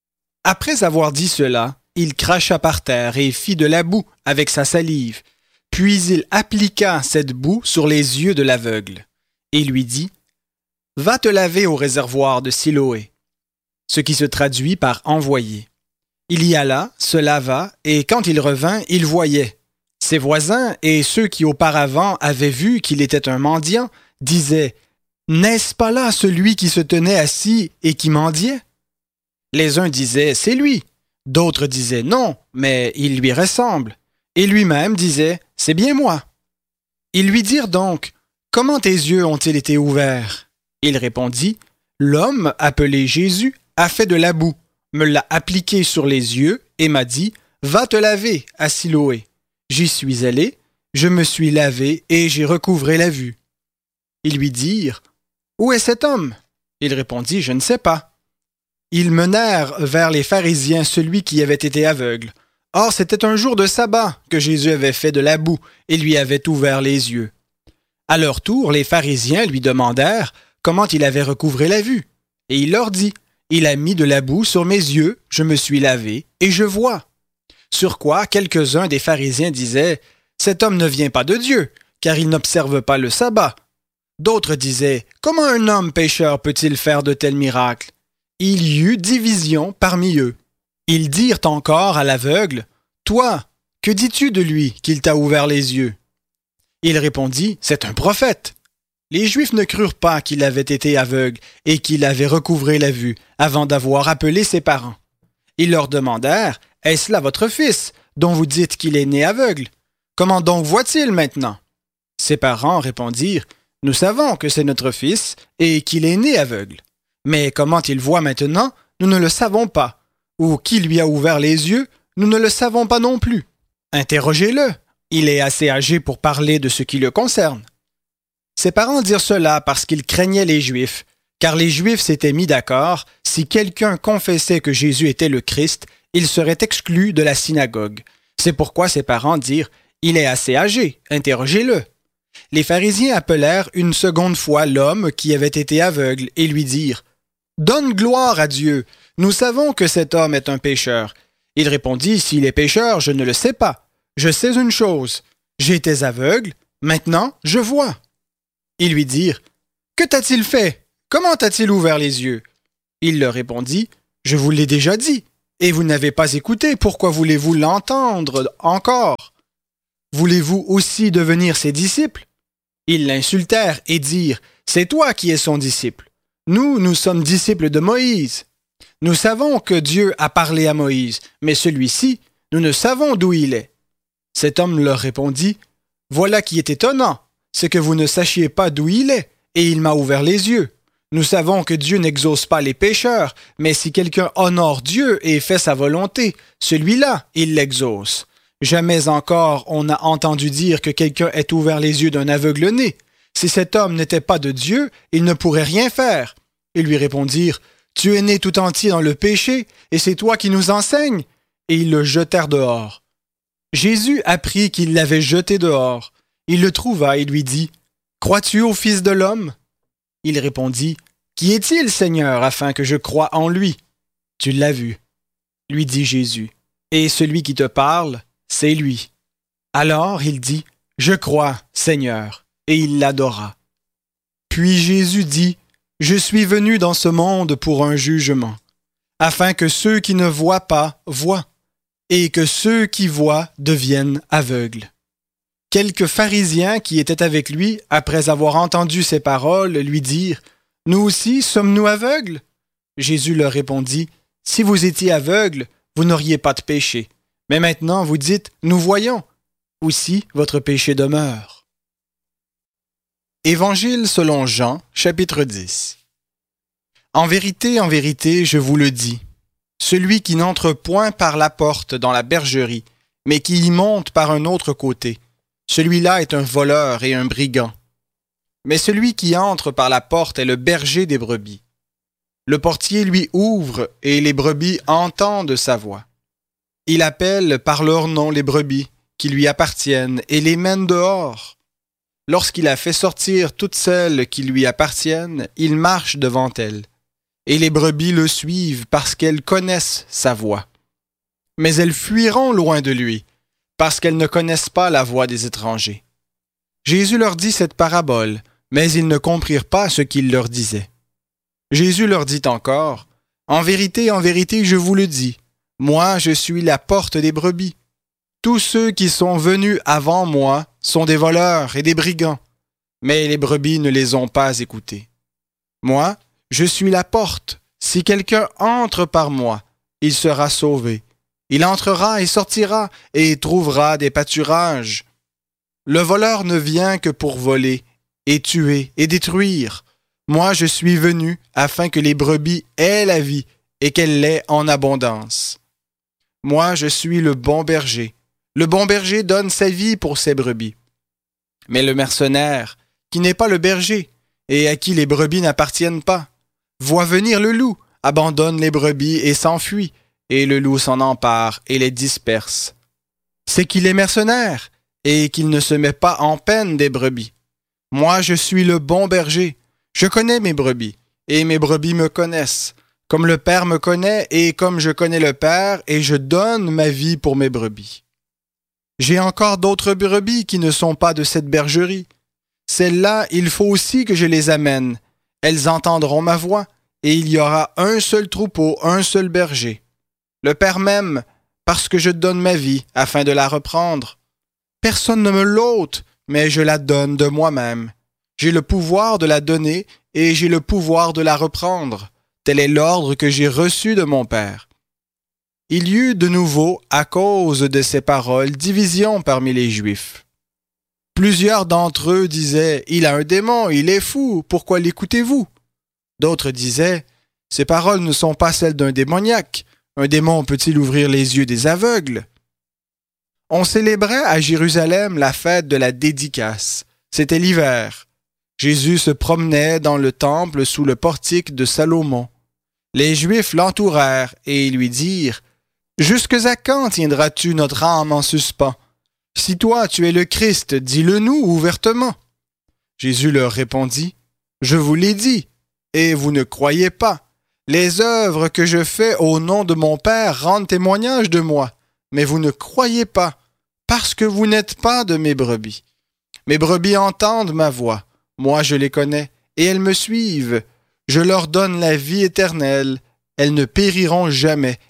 Après avoir dit cela, il cracha par terre et fit de la boue avec sa salive. Puis il appliqua cette boue sur les yeux de l'aveugle et lui dit, « Va te laver au réservoir de Siloé », ce qui se traduit par « envoyer ». Il y alla, se lava, et quand il revint, il voyait. Ses voisins et ceux qui auparavant avaient vu qu'il était un mendiant disaient, « N'est-ce pas là celui qui se tenait assis et qui mendiait? » Les uns disaient, « C'est lui ». D'autres disaient, « Non, mais il lui ressemble. » Et lui-même disait, « C'est bien moi. » Ils lui dirent donc, « Comment tes yeux ont-ils été ouverts? » Il répondit, « L'homme appelé Jésus a fait de la boue, me l'a appliqué sur les yeux et m'a dit, « Va te laver à Siloé. » J'y suis allé, je me suis lavé et j'ai recouvré la vue. Ils lui dirent, « Où est cet homme? » Il répondit, « Je ne sais pas. » Ils menèrent vers les pharisiens celui qui avait été aveugle. Or, c'était un jour de sabbat que Jésus avait fait de la boue et lui avait ouvert les yeux. À leur tour, les pharisiens lui demandèrent comment il avait recouvré la vue. Et il leur dit, « Il a mis de la boue sur mes yeux, je me suis lavé et je vois. » Sur quoi quelques-uns des pharisiens disaient, « Cet homme ne vient pas de Dieu, car il n'observe pas le sabbat. » D'autres disaient, « Comment un homme pécheur peut-il faire de tels miracles? » Il y eut division parmi eux. Ils dirent encore à l'aveugle, « Toi, que dis-tu de lui qu'il t'a ouvert les yeux? » Il répondit, « C'est un prophète. » Les Juifs ne crurent pas qu'il avait été aveugle et qu'il avait recouvré la vue avant d'avoir appelé ses parents. Ils leur demandèrent, « Est-ce là votre fils, dont vous dites qu'il est né aveugle? Comment donc voit-il maintenant? » Ses parents répondirent, « Nous savons que c'est notre fils et qu'il est né aveugle. Mais comment il voit maintenant, nous ne le savons pas. Ou qui lui a ouvert les yeux, nous ne le savons pas non plus. Interrogez-le, il est assez âgé pour parler de ce qui le concerne. » Ses parents dirent cela parce qu'ils craignaient les Juifs, car les Juifs s'étaient mis d'accord, si quelqu'un confessait que Jésus était le Christ, il serait exclu de la synagogue. C'est pourquoi ses parents dirent, « Il est assez âgé, interrogez-le. » Les pharisiens appelèrent une seconde fois l'homme qui avait été aveugle et lui dirent, « Donne gloire à Dieu, nous savons que cet homme est un pécheur. » Il répondit, « S'il est pécheur, je ne le sais pas. Je sais une chose, j'étais aveugle, maintenant je vois. » Ils lui dirent, « Que t'a-t-il fait? Comment t'a-t-il ouvert les yeux? » Il leur répondit, « Je vous l'ai déjà dit, Et vous n'avez pas écouté, pourquoi voulez-vous l'entendre encore? Voulez-vous aussi devenir ses disciples? Ils l'insultèrent et dirent, c'est toi qui es son disciple. Nous sommes disciples de Moïse. Nous savons que Dieu a parlé à Moïse, mais celui-ci, nous ne savons d'où il est. Cet homme leur répondit, voilà qui est étonnant, c'est que vous ne sachiez pas d'où il est, et il m'a ouvert les yeux. Nous savons que Dieu n'exauce pas les pécheurs, mais si quelqu'un honore Dieu et fait sa volonté, celui-là, il l'exauce. Jamais encore on n'a entendu dire que quelqu'un ait ouvert les yeux d'un aveugle-né. Si cet homme n'était pas de Dieu, il ne pourrait rien faire. Ils lui répondirent, tu es né tout entier dans le péché, et c'est toi qui nous enseignes. Et ils le jetèrent dehors. Jésus apprit qu'il l'avait jeté dehors. Il le trouva et lui dit, crois-tu au Fils de l'homme? Il répondit, qui est-il, Seigneur, afin que je croie en lui? Tu l'as vu, lui dit Jésus, et celui qui te parle, c'est lui. Alors il dit, je crois, Seigneur, et il l'adora. Puis Jésus dit, je suis venu dans ce monde pour un jugement, afin que ceux qui ne voient pas voient, et que ceux qui voient deviennent aveugles. Quelques pharisiens qui étaient avec lui, après avoir entendu ces paroles, lui dirent, nous aussi sommes-nous aveugles? Jésus leur répondit, si vous étiez aveugles, vous n'auriez pas de péché. Mais maintenant vous dites, nous voyons. Aussi votre péché demeure. Évangile selon Jean, chapitre 10. En vérité, je vous le dis, celui qui n'entre point par la porte dans la bergerie, mais qui y monte par un autre côté, celui-là est un voleur et un brigand. Mais celui qui entre par la porte est le berger des brebis. Le portier lui ouvre et les brebis entendent sa voix. Il appelle par leur nom les brebis qui lui appartiennent et les mène dehors. Lorsqu'il a fait sortir toutes celles qui lui appartiennent, il marche devant elles. Et les brebis le suivent parce qu'elles connaissent sa voix. Mais elles fuiront loin de lui, parce qu'elles ne connaissent pas la voix des étrangers. Jésus leur dit cette parabole, mais ils ne comprirent pas ce qu'il leur disait. Jésus leur dit encore, en vérité, je vous le dis, moi je suis la porte des brebis. Tous ceux qui sont venus avant moi sont des voleurs et des brigands, mais les brebis ne les ont pas écoutés. Moi, je suis la porte. Si quelqu'un entre par moi, il sera sauvé. Il entrera et sortira et trouvera des pâturages. Le voleur ne vient que pour voler, et tuer, et détruire. Moi, je suis venu afin que les brebis aient la vie et qu'elle l'ait en abondance. Moi, je suis le bon berger. Le bon berger donne sa vie pour ses brebis. Mais le mercenaire, qui n'est pas le berger, et à qui les brebis n'appartiennent pas, voit venir le loup, abandonne les brebis et s'enfuit, et le loup s'en empare et les disperse. C'est qu'il est mercenaire, et qu'il ne se met pas en peine des brebis. Moi, je suis le bon berger. Je connais mes brebis, et mes brebis me connaissent, comme le Père me connaît, et comme je connais le Père, et je donne ma vie pour mes brebis. J'ai encore d'autres brebis qui ne sont pas de cette bergerie. Celles-là, il faut aussi que je les amène. Elles entendront ma voix, et il y aura un seul troupeau, un seul berger. Le Père m'aime, parce que je donne ma vie, afin de la reprendre. Personne ne me l'ôte, mais je la donne de moi-même. J'ai le pouvoir de la donner, et j'ai le pouvoir de la reprendre. Tel est l'ordre que j'ai reçu de mon Père. Il y eut de nouveau, à cause de ces paroles, division parmi les Juifs. Plusieurs d'entre eux disaient, « Il a un démon, il est fou, pourquoi l'écoutez-vous » D'autres disaient, « Ces paroles ne sont pas celles d'un démoniaque. Un démon peut-il ouvrir les yeux des aveugles » On célébrait à Jérusalem la fête de la dédicace. C'était l'hiver. Jésus se promenait dans le temple sous le portique de Salomon. Les Juifs l'entourèrent et lui dirent, « Jusque à quand tiendras-tu notre âme en suspens? Si toi tu es le Christ, dis-le-nous ouvertement. » Jésus leur répondit, « Je vous l'ai dit, et vous ne croyez pas. Les œuvres que je fais au nom de mon Père rendent témoignage de moi, mais vous ne croyez pas, parce que vous n'êtes pas de mes brebis. Mes brebis entendent ma voix, moi je les connais, et elles me suivent. Je leur donne la vie éternelle, elles ne périront jamais,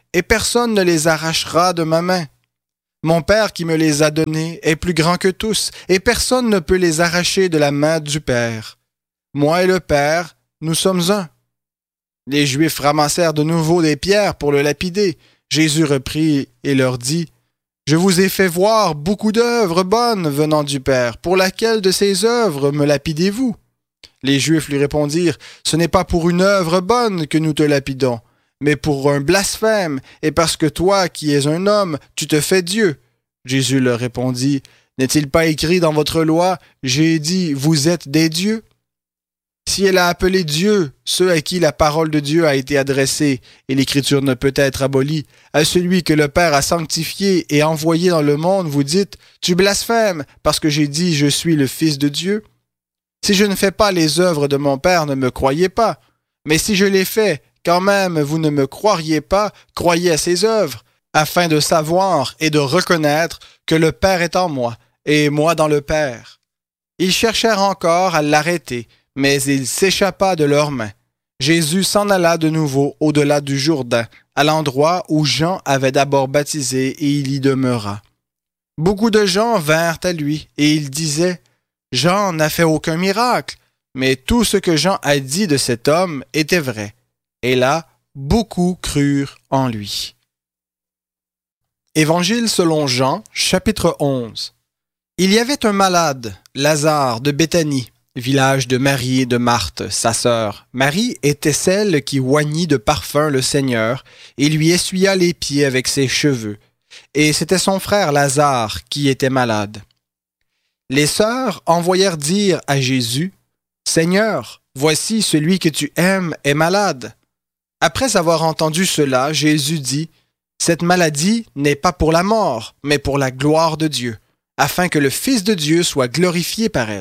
et personne ne les arrachera de ma main. Mon Père qui me les a donnés est plus grand que tous, et personne ne peut les arracher de la main du Père. Moi et le Père, nous sommes un. » Les Juifs ramassèrent de nouveau des pierres pour le lapider. Jésus reprit et leur dit, « Je vous ai fait voir beaucoup d'œuvres bonnes venant du Père. Pour laquelle de ces œuvres me lapidez-vous? » Les Juifs lui répondirent, « Ce n'est pas pour une œuvre bonne que nous te lapidons, mais pour un blasphème, et parce que toi, qui es un homme, tu te fais Dieu. » Jésus leur répondit, « N'est-il pas écrit dans votre loi, j'ai dit, vous êtes des dieux? » Si elle a appelé Dieu ceux à qui la parole de Dieu a été adressée, et l'Écriture ne peut être abolie, à celui que le Père a sanctifié et envoyé dans le monde, vous dites, « Tu blasphèmes, parce que j'ai dit, je suis le Fils de Dieu. » Si je ne fais pas les œuvres de mon Père, ne me croyez pas. Mais si je les fais, quand même vous ne me croiriez pas, croyez à ces œuvres, afin de savoir et de reconnaître que le Père est en moi, et moi dans le Père. Ils cherchèrent encore à l'arrêter, mais il s'échappa de leurs mains. Jésus s'en alla de nouveau au-delà du Jourdain, à l'endroit où Jean avait d'abord baptisé, et il y demeura. Beaucoup de gens vinrent à lui, et ils disaient, « Jean n'a fait aucun miracle, mais tout ce que Jean a dit de cet homme était vrai. » Et là, beaucoup crurent en lui. Évangile selon Jean, chapitre 11. Il y avait un malade, Lazare de Béthanie, village de Marie et de Marthe, sa sœur. Marie était celle qui oignit de parfum le Seigneur et lui essuya les pieds avec ses cheveux. Et c'était son frère Lazare qui était malade. Les sœurs envoyèrent dire à Jésus, « Seigneur, voici celui que tu aimes est malade. » Après avoir entendu cela, Jésus dit, « Cette maladie n'est pas pour la mort, mais pour la gloire de Dieu, afin que le Fils de Dieu soit glorifié par elle. »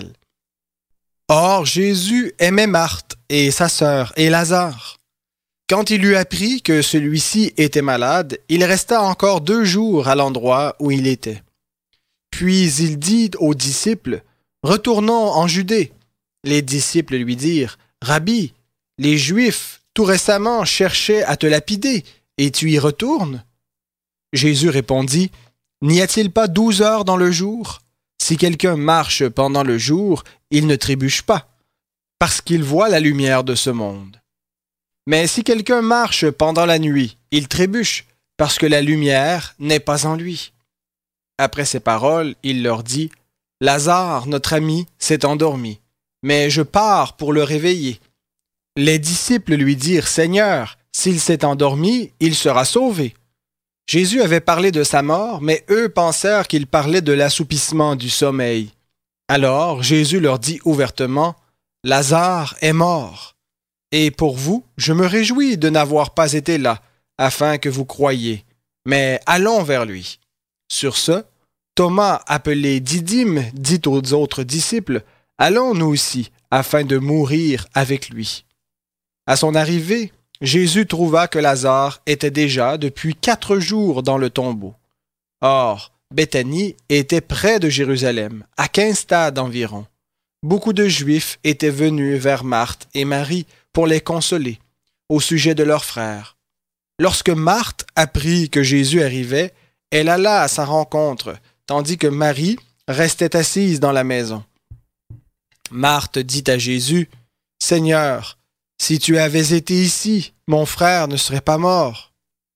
Or, Jésus aimait Marthe et sa sœur et Lazare. Quand il eut appris que celui-ci était malade, il resta encore 2 jours à l'endroit où il était. Puis il dit aux disciples, « Retournons en Judée. » Les disciples lui dirent, « Rabbi, les Juifs tout récemment cherchaient à te lapider, et tu y retournes? » Jésus répondit, « N'y a-t-il pas 12 heures dans le jour? Si quelqu'un marche pendant le jour, il ne trébuche pas, parce qu'il voit la lumière de ce monde. Mais si quelqu'un marche pendant la nuit, il trébuche, parce que la lumière n'est pas en lui. » Après ces paroles, il leur dit, « Lazare, notre ami, s'est endormi, mais je pars pour le réveiller. » Les disciples lui dirent, « Seigneur, s'il s'est endormi, il sera sauvé. » Jésus avait parlé de sa mort, mais eux pensèrent qu'il parlait de l'assoupissement du sommeil. Alors Jésus leur dit ouvertement, « Lazare est mort. Et pour vous, je me réjouis de n'avoir pas été là, afin que vous croyiez. Mais allons vers lui. » Sur ce, Thomas, appelé Didyme, dit aux autres disciples, « Allons nous aussi, afin de mourir avec lui. » À son arrivée, Jésus trouva que Lazare était déjà depuis 4 jours dans le tombeau. Or, Béthanie était près de Jérusalem, à 15 stades environ. Beaucoup de Juifs étaient venus vers Marthe et Marie pour les consoler au sujet de leur frère. Lorsque Marthe apprit que Jésus arrivait, elle alla à sa rencontre, tandis que Marie restait assise dans la maison. Marthe dit à Jésus, « Seigneur, si tu avais été ici, mon frère ne serait pas mort.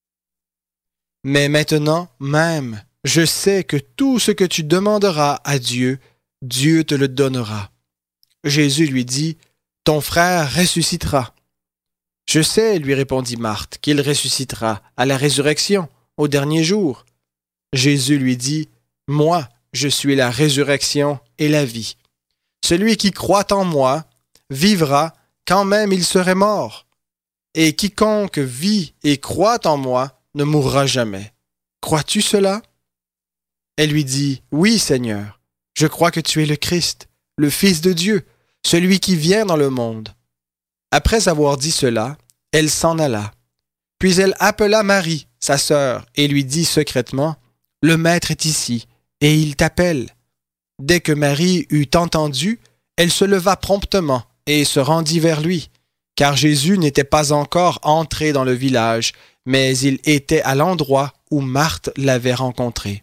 Mais maintenant même, je sais que tout ce que tu demanderas à Dieu, Dieu te le donnera. » Jésus lui dit, « Ton frère ressuscitera. » « Je sais, lui répondit Marthe, qu'il ressuscitera à la résurrection, au dernier jour. » Jésus lui dit, « Moi, je suis la résurrection et la vie. Celui qui croit en moi vivra quand même il serait mort. Et quiconque vit et croit en moi ne mourra jamais. Crois-tu cela? » Elle lui dit, « Oui, Seigneur, je crois que tu es le Christ, le Fils de Dieu, celui qui vient dans le monde. » Après avoir dit cela, elle s'en alla. Puis elle appela Marie, sa sœur, et lui dit secrètement, « Le Maître est ici, et il t'appelle. » Dès que Marie eut entendu, elle se leva promptement et se rendit vers lui, car Jésus n'était pas encore entré dans le village, mais il était à l'endroit où Marthe l'avait rencontré.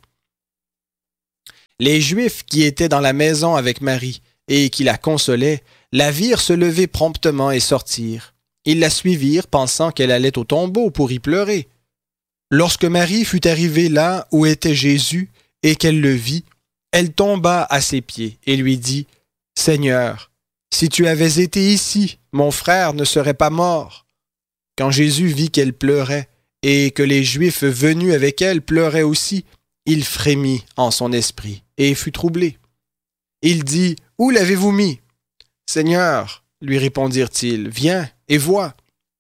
Les Juifs qui étaient dans la maison avec Marie et qui la consolaient, la virent se lever promptement et sortir. Ils la suivirent, pensant qu'elle allait au tombeau pour y pleurer. Lorsque Marie fut arrivée là où était Jésus et qu'elle le vit, elle tomba à ses pieds et lui dit, « Seigneur, si tu avais été ici, mon frère ne serait pas mort. » Quand Jésus vit qu'elle pleurait et que les Juifs venus avec elle pleuraient aussi, il frémit en son esprit et fut troublé. Il dit, « Où l'avez-vous mis? » « Seigneur, lui répondirent-ils, viens et vois. »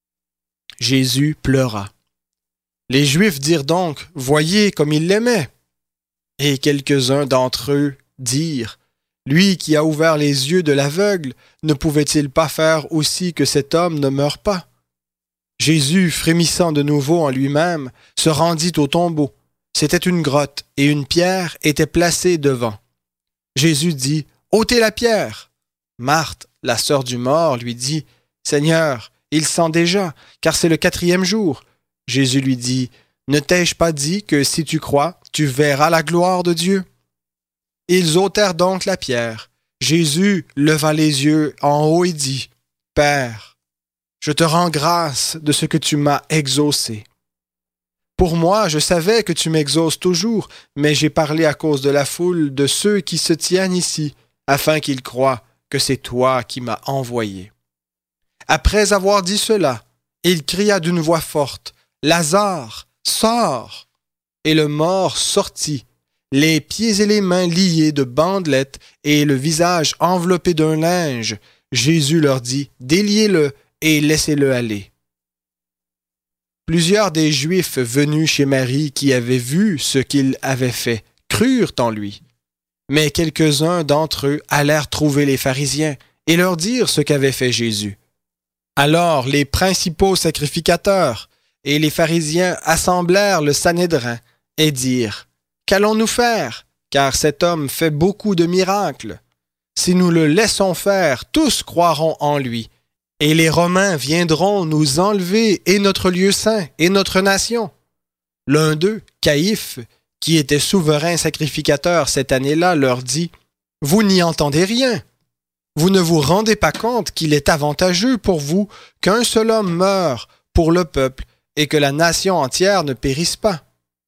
Jésus pleura. Les Juifs dirent donc, « Voyez comme il l'aimait. » Et quelques-uns d'entre eux dirent, « Lui qui a ouvert les yeux de l'aveugle, ne pouvait-il pas faire aussi que cet homme ne meure pas? » Jésus, frémissant de nouveau en lui-même, se rendit au tombeau. C'était une grotte et une pierre était placée devant. Jésus dit, « Ôtez la pierre. » Marthe, la sœur du mort, lui dit, « Seigneur, il sent déjà, car c'est le 4e jour. » Jésus lui dit, « Ne t'ai-je pas dit que si tu crois, tu verras la gloire de Dieu? » Ils ôtèrent donc la pierre. Jésus leva les yeux en haut et dit, « Père, je te rends grâce de ce que tu m'as exaucé. Pour moi, je savais que tu m'exauces toujours, mais j'ai parlé à cause de la foule de ceux qui se tiennent ici, afin qu'ils croient que c'est toi qui m'as envoyé. » Après avoir dit cela, il cria d'une voix forte, « Lazare, sors !» Et le mort sortit, les pieds et les mains liés de bandelettes et le visage enveloppé d'un linge. Jésus leur dit, « Déliez-le et laissez-le aller. » Plusieurs des Juifs venus chez Marie qui avaient vu ce qu'il avait fait crurent en lui. Mais quelques-uns d'entre eux allèrent trouver les pharisiens et leur dirent ce qu'avait fait Jésus. Alors les principaux sacrificateurs et les pharisiens assemblèrent le Sanhédrin et dirent, « Qu'allons-nous faire? Car cet homme fait beaucoup de miracles. Si nous le laissons faire, tous croiront en lui. Et les Romains viendront nous enlever et notre lieu saint et notre nation. » L'un d'eux, Caïphe, qui était souverain sacrificateur cette année-là, leur dit, « Vous n'y entendez rien. Vous ne vous rendez pas compte qu'il est avantageux pour vous qu'un seul homme meure pour le peuple et que la nation entière ne périsse pas. »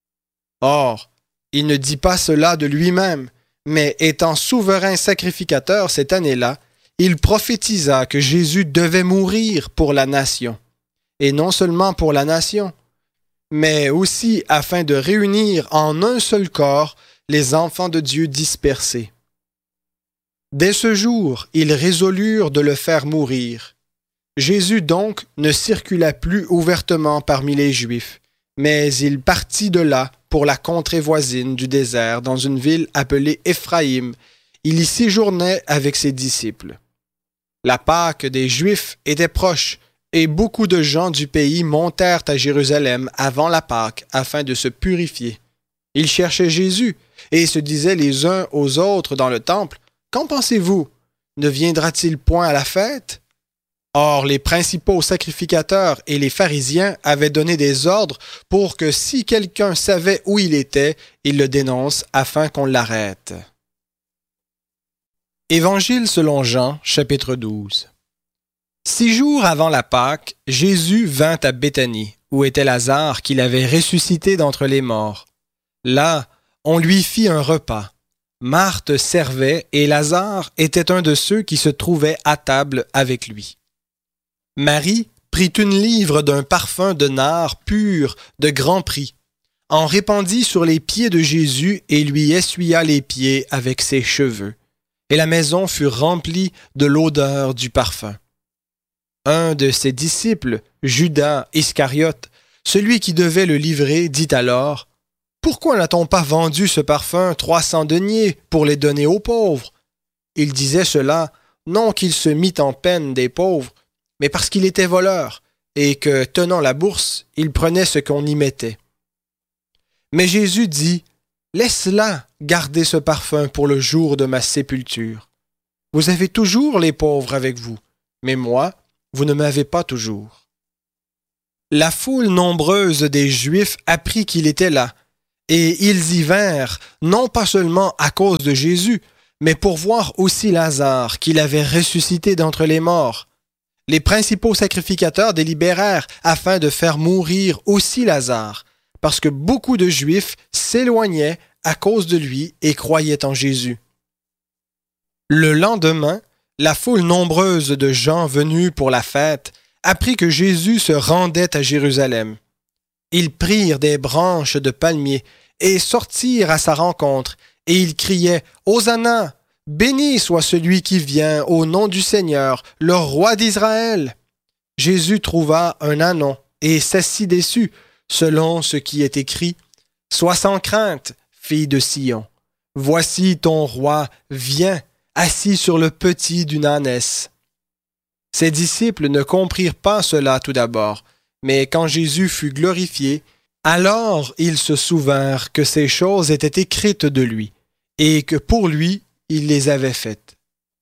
Or, il ne dit pas cela de lui-même, mais étant souverain sacrificateur cette année-là, il prophétisa que Jésus devait mourir pour la nation, et non seulement pour la nation, mais aussi afin de réunir en un seul corps les enfants de Dieu dispersés. Dès ce jour, ils résolurent de le faire mourir. Jésus donc ne circula plus ouvertement parmi les Juifs, mais il partit de là pour la contrée voisine du désert dans une ville appelée Éphraïm. Il y séjournait avec ses disciples. La Pâque des Juifs était proche, et beaucoup de gens du pays montèrent à Jérusalem avant la Pâque afin de se purifier. Ils cherchaient Jésus et se disaient les uns aux autres dans le temple, « Qu'en pensez-vous? Ne viendra-t-il point à la fête? » Or, les principaux sacrificateurs et les pharisiens avaient donné des ordres pour que si quelqu'un savait où il était, il le dénonce afin qu'on l'arrête. Évangile selon Jean, chapitre 12. 6 jours avant la Pâque, Jésus vint à Béthanie, où était Lazare qu'il avait ressuscité d'entre les morts. Là, on lui fit un repas. Marthe servait et Lazare était un de ceux qui se trouvaient à table avec lui. Marie prit une livre d'un parfum de nard pur de grand prix, en répandit sur les pieds de Jésus et lui essuya les pieds avec ses cheveux. Et la maison fut remplie de l'odeur du parfum. Un de ses disciples, Judas Iscariote, celui qui devait le livrer, dit alors, « Pourquoi n'a-t-on pas vendu ce parfum 300 deniers pour les donner aux pauvres? » Il disait cela, non qu'il se mît en peine des pauvres, mais parce qu'il était voleur, et que, tenant la bourse, il prenait ce qu'on y mettait. Mais Jésus dit, « Laisse-la garder ce parfum pour le jour de ma sépulture. Vous avez toujours les pauvres avec vous, mais moi, vous ne m'avez pas toujours. » La foule nombreuse des Juifs apprit qu'il était là, et ils y vinrent, non pas seulement à cause de Jésus, mais pour voir aussi Lazare, qu'il avait ressuscité d'entre les morts. Les principaux sacrificateurs délibérèrent afin de faire mourir aussi Lazare, parce que beaucoup de Juifs s'éloignaient à cause de lui et croyaient en Jésus. Le lendemain, la foule nombreuse de gens venus pour la fête apprit que Jésus se rendait à Jérusalem. Ils prirent des branches de palmier et sortirent à sa rencontre, et ils criaient « Hosanna! Béni soit celui qui vient au nom du Seigneur, le roi d'Israël! » Jésus trouva un ânon et s'assit dessus, selon ce qui est écrit « Sois sans crainte, fille de Sion. Voici ton roi vient, assis sur le petit d'une ânesse. » Ses disciples ne comprirent pas cela tout d'abord, mais quand Jésus fut glorifié, alors ils se souvinrent que ces choses étaient écrites de lui, et que pour lui, il les avait faites.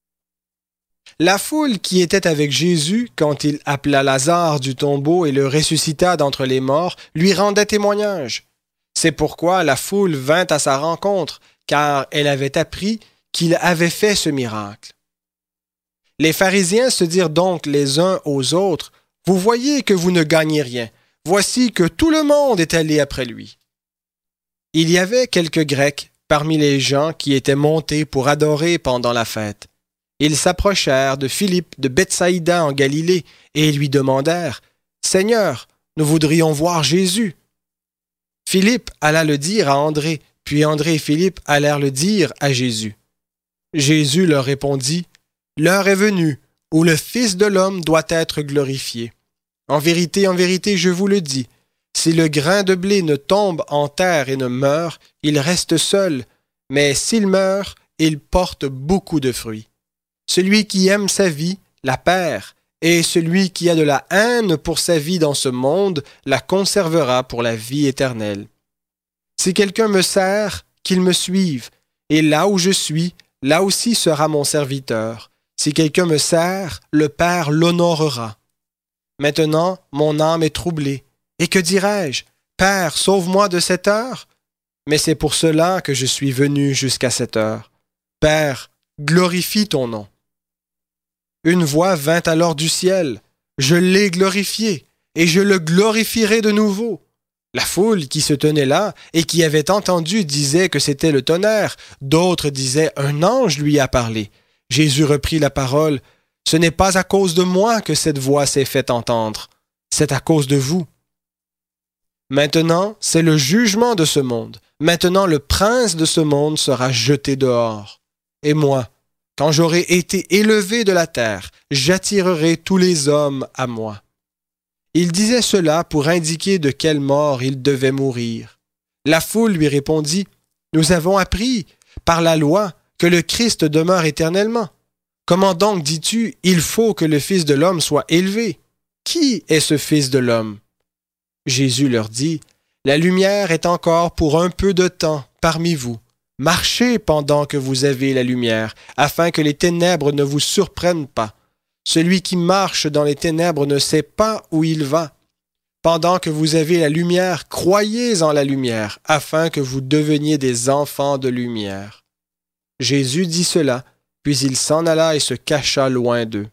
La foule qui était avec Jésus, quand il appela Lazare du tombeau et le ressuscita d'entre les morts, lui rendait témoignage. C'est pourquoi la foule vint à sa rencontre, car elle avait appris qu'il avait fait ce miracle. Les pharisiens se dirent donc les uns aux autres, « Vous voyez que vous ne gagnez rien. Voici que tout le monde est allé après lui. » Il y avait quelques Grecs parmi les gens qui étaient montés pour adorer pendant la fête. Ils s'approchèrent de Philippe de Bethsaïda en Galilée et lui demandèrent, « Seigneur, nous voudrions voir Jésus. » Philippe alla le dire à André, puis André et Philippe allèrent le dire à Jésus. Jésus leur répondit, « L'heure est venue où le Fils de l'homme doit être glorifié. En vérité, je vous le dis, si le grain de blé ne tombe en terre et ne meurt, il reste seul, mais s'il meurt, il porte beaucoup de fruits. Celui qui aime sa vie la perd, et celui qui a de la haine pour sa vie dans ce monde la conservera pour la vie éternelle. Si quelqu'un me sert, qu'il me suive, et là où je suis, là aussi sera mon serviteur. Si quelqu'un me sert, le Père l'honorera. Maintenant, mon âme est troublée. Et que dirais-je? Père, sauve-moi de cette heure? Mais c'est pour cela que je suis venu jusqu'à cette heure. Père, glorifie ton nom. Une voix vint alors du ciel. Je l'ai glorifié, et je le glorifierai de nouveau. La foule qui se tenait là et qui avait entendu disait que c'était le tonnerre. D'autres disaient un ange lui a parlé. Jésus reprit la parole. Ce n'est pas à cause de moi que cette voix s'est fait entendre. C'est à cause de vous. Maintenant, c'est le jugement de ce monde. Maintenant, le prince de ce monde sera jeté dehors. Et moi, quand j'aurai été élevé de la terre, j'attirerai tous les hommes à moi. Il disait cela pour indiquer de quelle mort il devait mourir. La foule lui répondit, « Nous avons appris, par la loi, que le Christ demeure éternellement. Comment donc dis-tu, il faut que le Fils de l'homme soit élevé? Qui est ce Fils de l'homme? » Jésus leur dit, « La lumière est encore pour un peu de temps parmi vous. Marchez pendant que vous avez la lumière, afin que les ténèbres ne vous surprennent pas. Celui qui marche dans les ténèbres ne sait pas où il va. Pendant que vous avez la lumière, croyez en la lumière, afin que vous deveniez des enfants de lumière. » Jésus dit cela, puis il s'en alla et se cacha loin d'eux.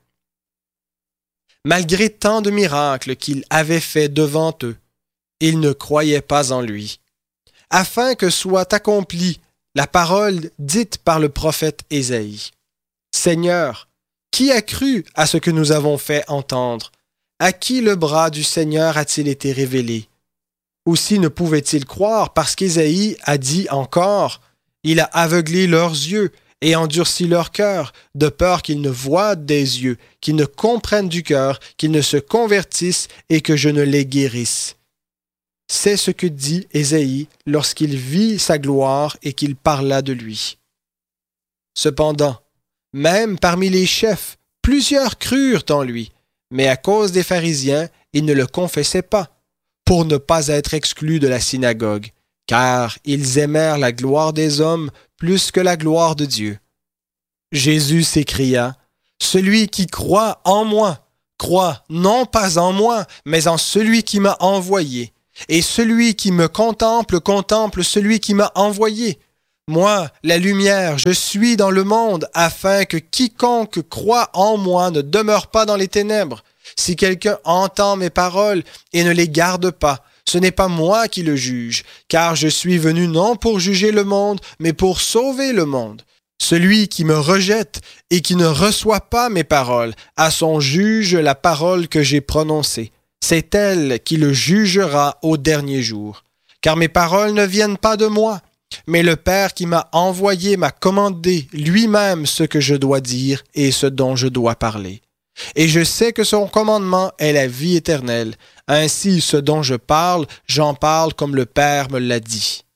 Malgré tant de miracles qu'il avait faits devant eux, ils ne croyaient pas en lui. Afin que soit accomplie la parole dite par le prophète Ésaïe. « Seigneur, qui a cru à ce que nous avons fait entendre? À qui le bras du Seigneur a-t-il été révélé? Aussi ne pouvait-il croire parce qu'Ésaïe a dit encore, « Il a aveuglé leurs yeux et endurci leur cœur, de peur qu'ils ne voient des yeux, qu'ils ne comprennent du cœur, qu'ils ne se convertissent et que je ne les guérisse. » C'est ce que dit Ésaïe lorsqu'il vit sa gloire et qu'il parla de lui. Cependant, même parmi les chefs, plusieurs crurent en lui, mais à cause des pharisiens, ils ne le confessaient pas, pour ne pas être exclus de la synagogue, car ils aimèrent la gloire des hommes plus que la gloire de Dieu. Jésus s'écria, « Celui qui croit en moi, crois non pas en moi, mais en celui qui m'a envoyé. Et celui qui me contemple, contemple celui qui m'a envoyé. Moi, la lumière, je suis dans le monde, afin que quiconque croit en moi ne demeure pas dans les ténèbres. Si quelqu'un entend mes paroles et ne les garde pas, ce n'est pas moi qui le juge, car je suis venu non pour juger le monde, mais pour sauver le monde. Celui qui me rejette et qui ne reçoit pas mes paroles, à son juge la parole que j'ai prononcée. C'est elle qui le jugera au dernier jour. Car mes paroles ne viennent pas de moi, mais le Père qui m'a envoyé m'a commandé lui-même ce que je dois dire et ce dont je dois parler. Et je sais que son commandement est la vie éternelle. Ainsi, ce dont je parle, j'en parle comme le Père me l'a dit.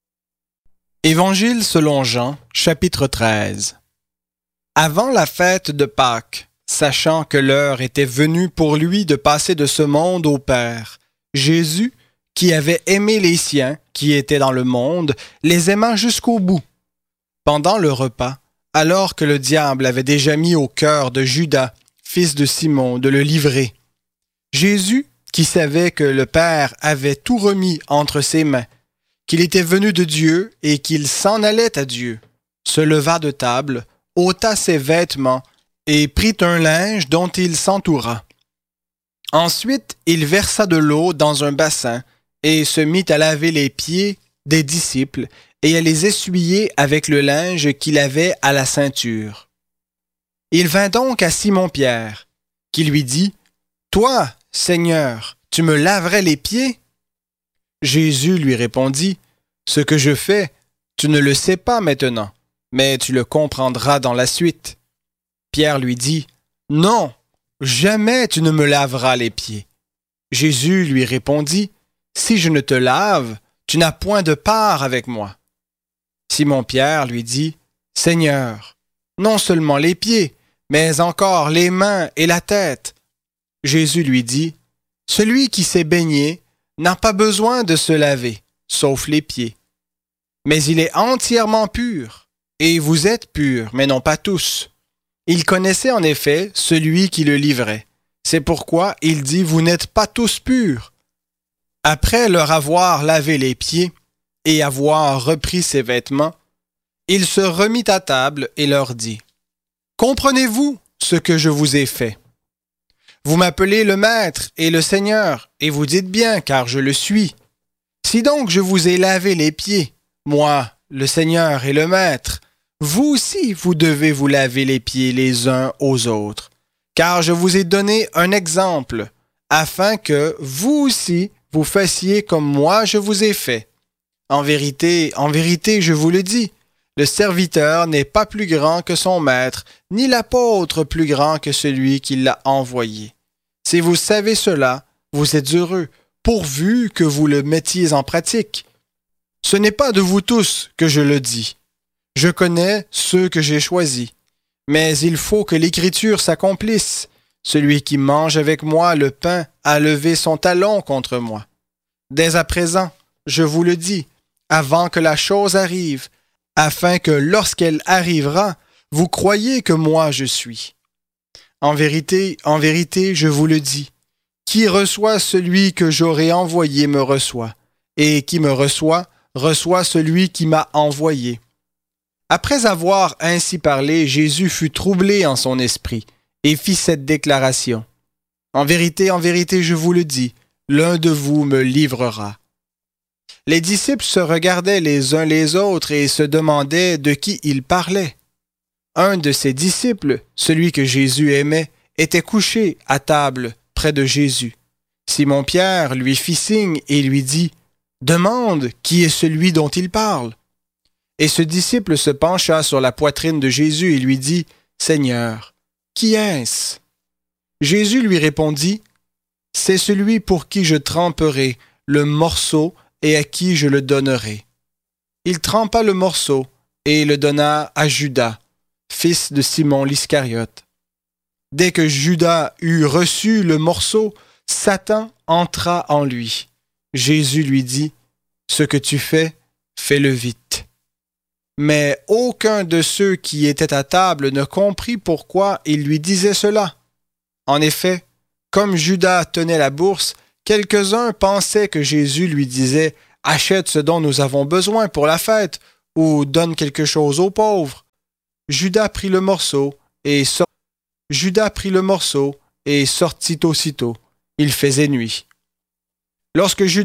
Évangile selon Jean, chapitre 13. Avant la fête de Pâques, sachant que l'heure était venue pour lui de passer de ce monde au Père, Jésus, qui avait aimé les siens, qui étaient dans le monde, les aima jusqu'au bout. Pendant le repas, alors que le diable avait déjà mis au cœur de Judas, fils de Simon, de le livrer, Jésus, qui savait que le Père avait tout remis entre ses mains, qu'il était venu de Dieu et qu'il s'en allait à Dieu, se leva de table, ôta ses vêtements et prit un linge dont il s'entoura. Ensuite, il versa de l'eau dans un bassin et se mit à laver les pieds des disciples et à les essuyer avec le linge qu'il avait à la ceinture. Il vint donc à Simon-Pierre, qui lui dit, « Toi, Seigneur, tu me laverais les pieds? » Jésus lui répondit, « Ce que je fais, tu ne le sais pas maintenant, mais tu le comprendras dans la suite. » Pierre lui dit, « Non, jamais tu ne me laveras les pieds. » Jésus lui répondit, « Si je ne te lave, tu n'as point de part avec moi. » Simon-Pierre lui dit, « Seigneur, non seulement les pieds, mais encore les mains et la tête. » Jésus lui dit, « Celui qui s'est baigné n'a pas besoin de se laver, sauf les pieds. Mais il est entièrement pur, et vous êtes purs, mais non pas tous. » Il connaissait en effet celui qui le livrait. C'est pourquoi il dit, « Vous n'êtes pas tous purs. » Après leur avoir lavé les pieds et avoir repris ses vêtements, il se remit à table et leur dit, « Comprenez-vous ce que je vous ai fait? Vous m'appelez le Maître et le Seigneur, et vous dites bien, car je le suis. Si donc je vous ai lavé les pieds, moi, le Seigneur et le Maître, vous aussi vous devez vous laver les pieds les uns aux autres, car je vous ai donné un exemple, afin que vous aussi vous fassiez comme moi je vous ai fait. En vérité, je vous le dis, le serviteur n'est pas plus grand que son maître, ni l'apôtre plus grand que celui qui l'a envoyé. Si vous savez cela, vous êtes heureux, pourvu que vous le mettiez en pratique. Ce n'est pas de vous tous que je le dis. Je connais ceux que j'ai choisis. Mais il faut que l'Écriture s'accomplisse. Celui qui mange avec moi le pain a levé son talon contre moi. Dès à présent, je vous le dis, avant que la chose arrive, afin que lorsqu'elle arrivera, vous croyiez que moi je suis. En vérité, je vous le dis, qui reçoit celui que j'aurai envoyé me reçoit, et qui me reçoit, reçoit celui qui m'a envoyé. » Après avoir ainsi parlé, Jésus fut troublé en son esprit, et fit cette déclaration. En vérité, je vous le dis, l'un de vous me livrera. » Les disciples se regardaient les uns les autres et se demandaient de qui il parlait. Un de ses disciples, celui que Jésus aimait, était couché à table près de Jésus. Simon-Pierre lui fit signe et lui dit, « Demande qui est celui dont il parle. » Et ce disciple se pencha sur la poitrine de Jésus et lui dit, « Seigneur, qui est-ce? » Jésus lui répondit, « C'est celui pour qui je tremperai le morceau et à qui je le donnerai. » Il trempa le morceau et le donna à Judas, fils de Simon l'Iscariote. Dès que Judas eut reçu le morceau, Satan entra en lui. Jésus lui dit, « Ce que tu fais, fais-le vite. » Mais aucun de ceux qui étaient à table ne comprit pourquoi il lui disait cela. En effet, Comme Judas tenait la bourse, quelques-uns pensaient que Jésus lui disait « Achète ce dont nous avons besoin pour la fête » ou « Donne quelque chose aux pauvres ». Judas prit le morceau et sortit aussitôt. Il faisait nuit. Lorsque Judas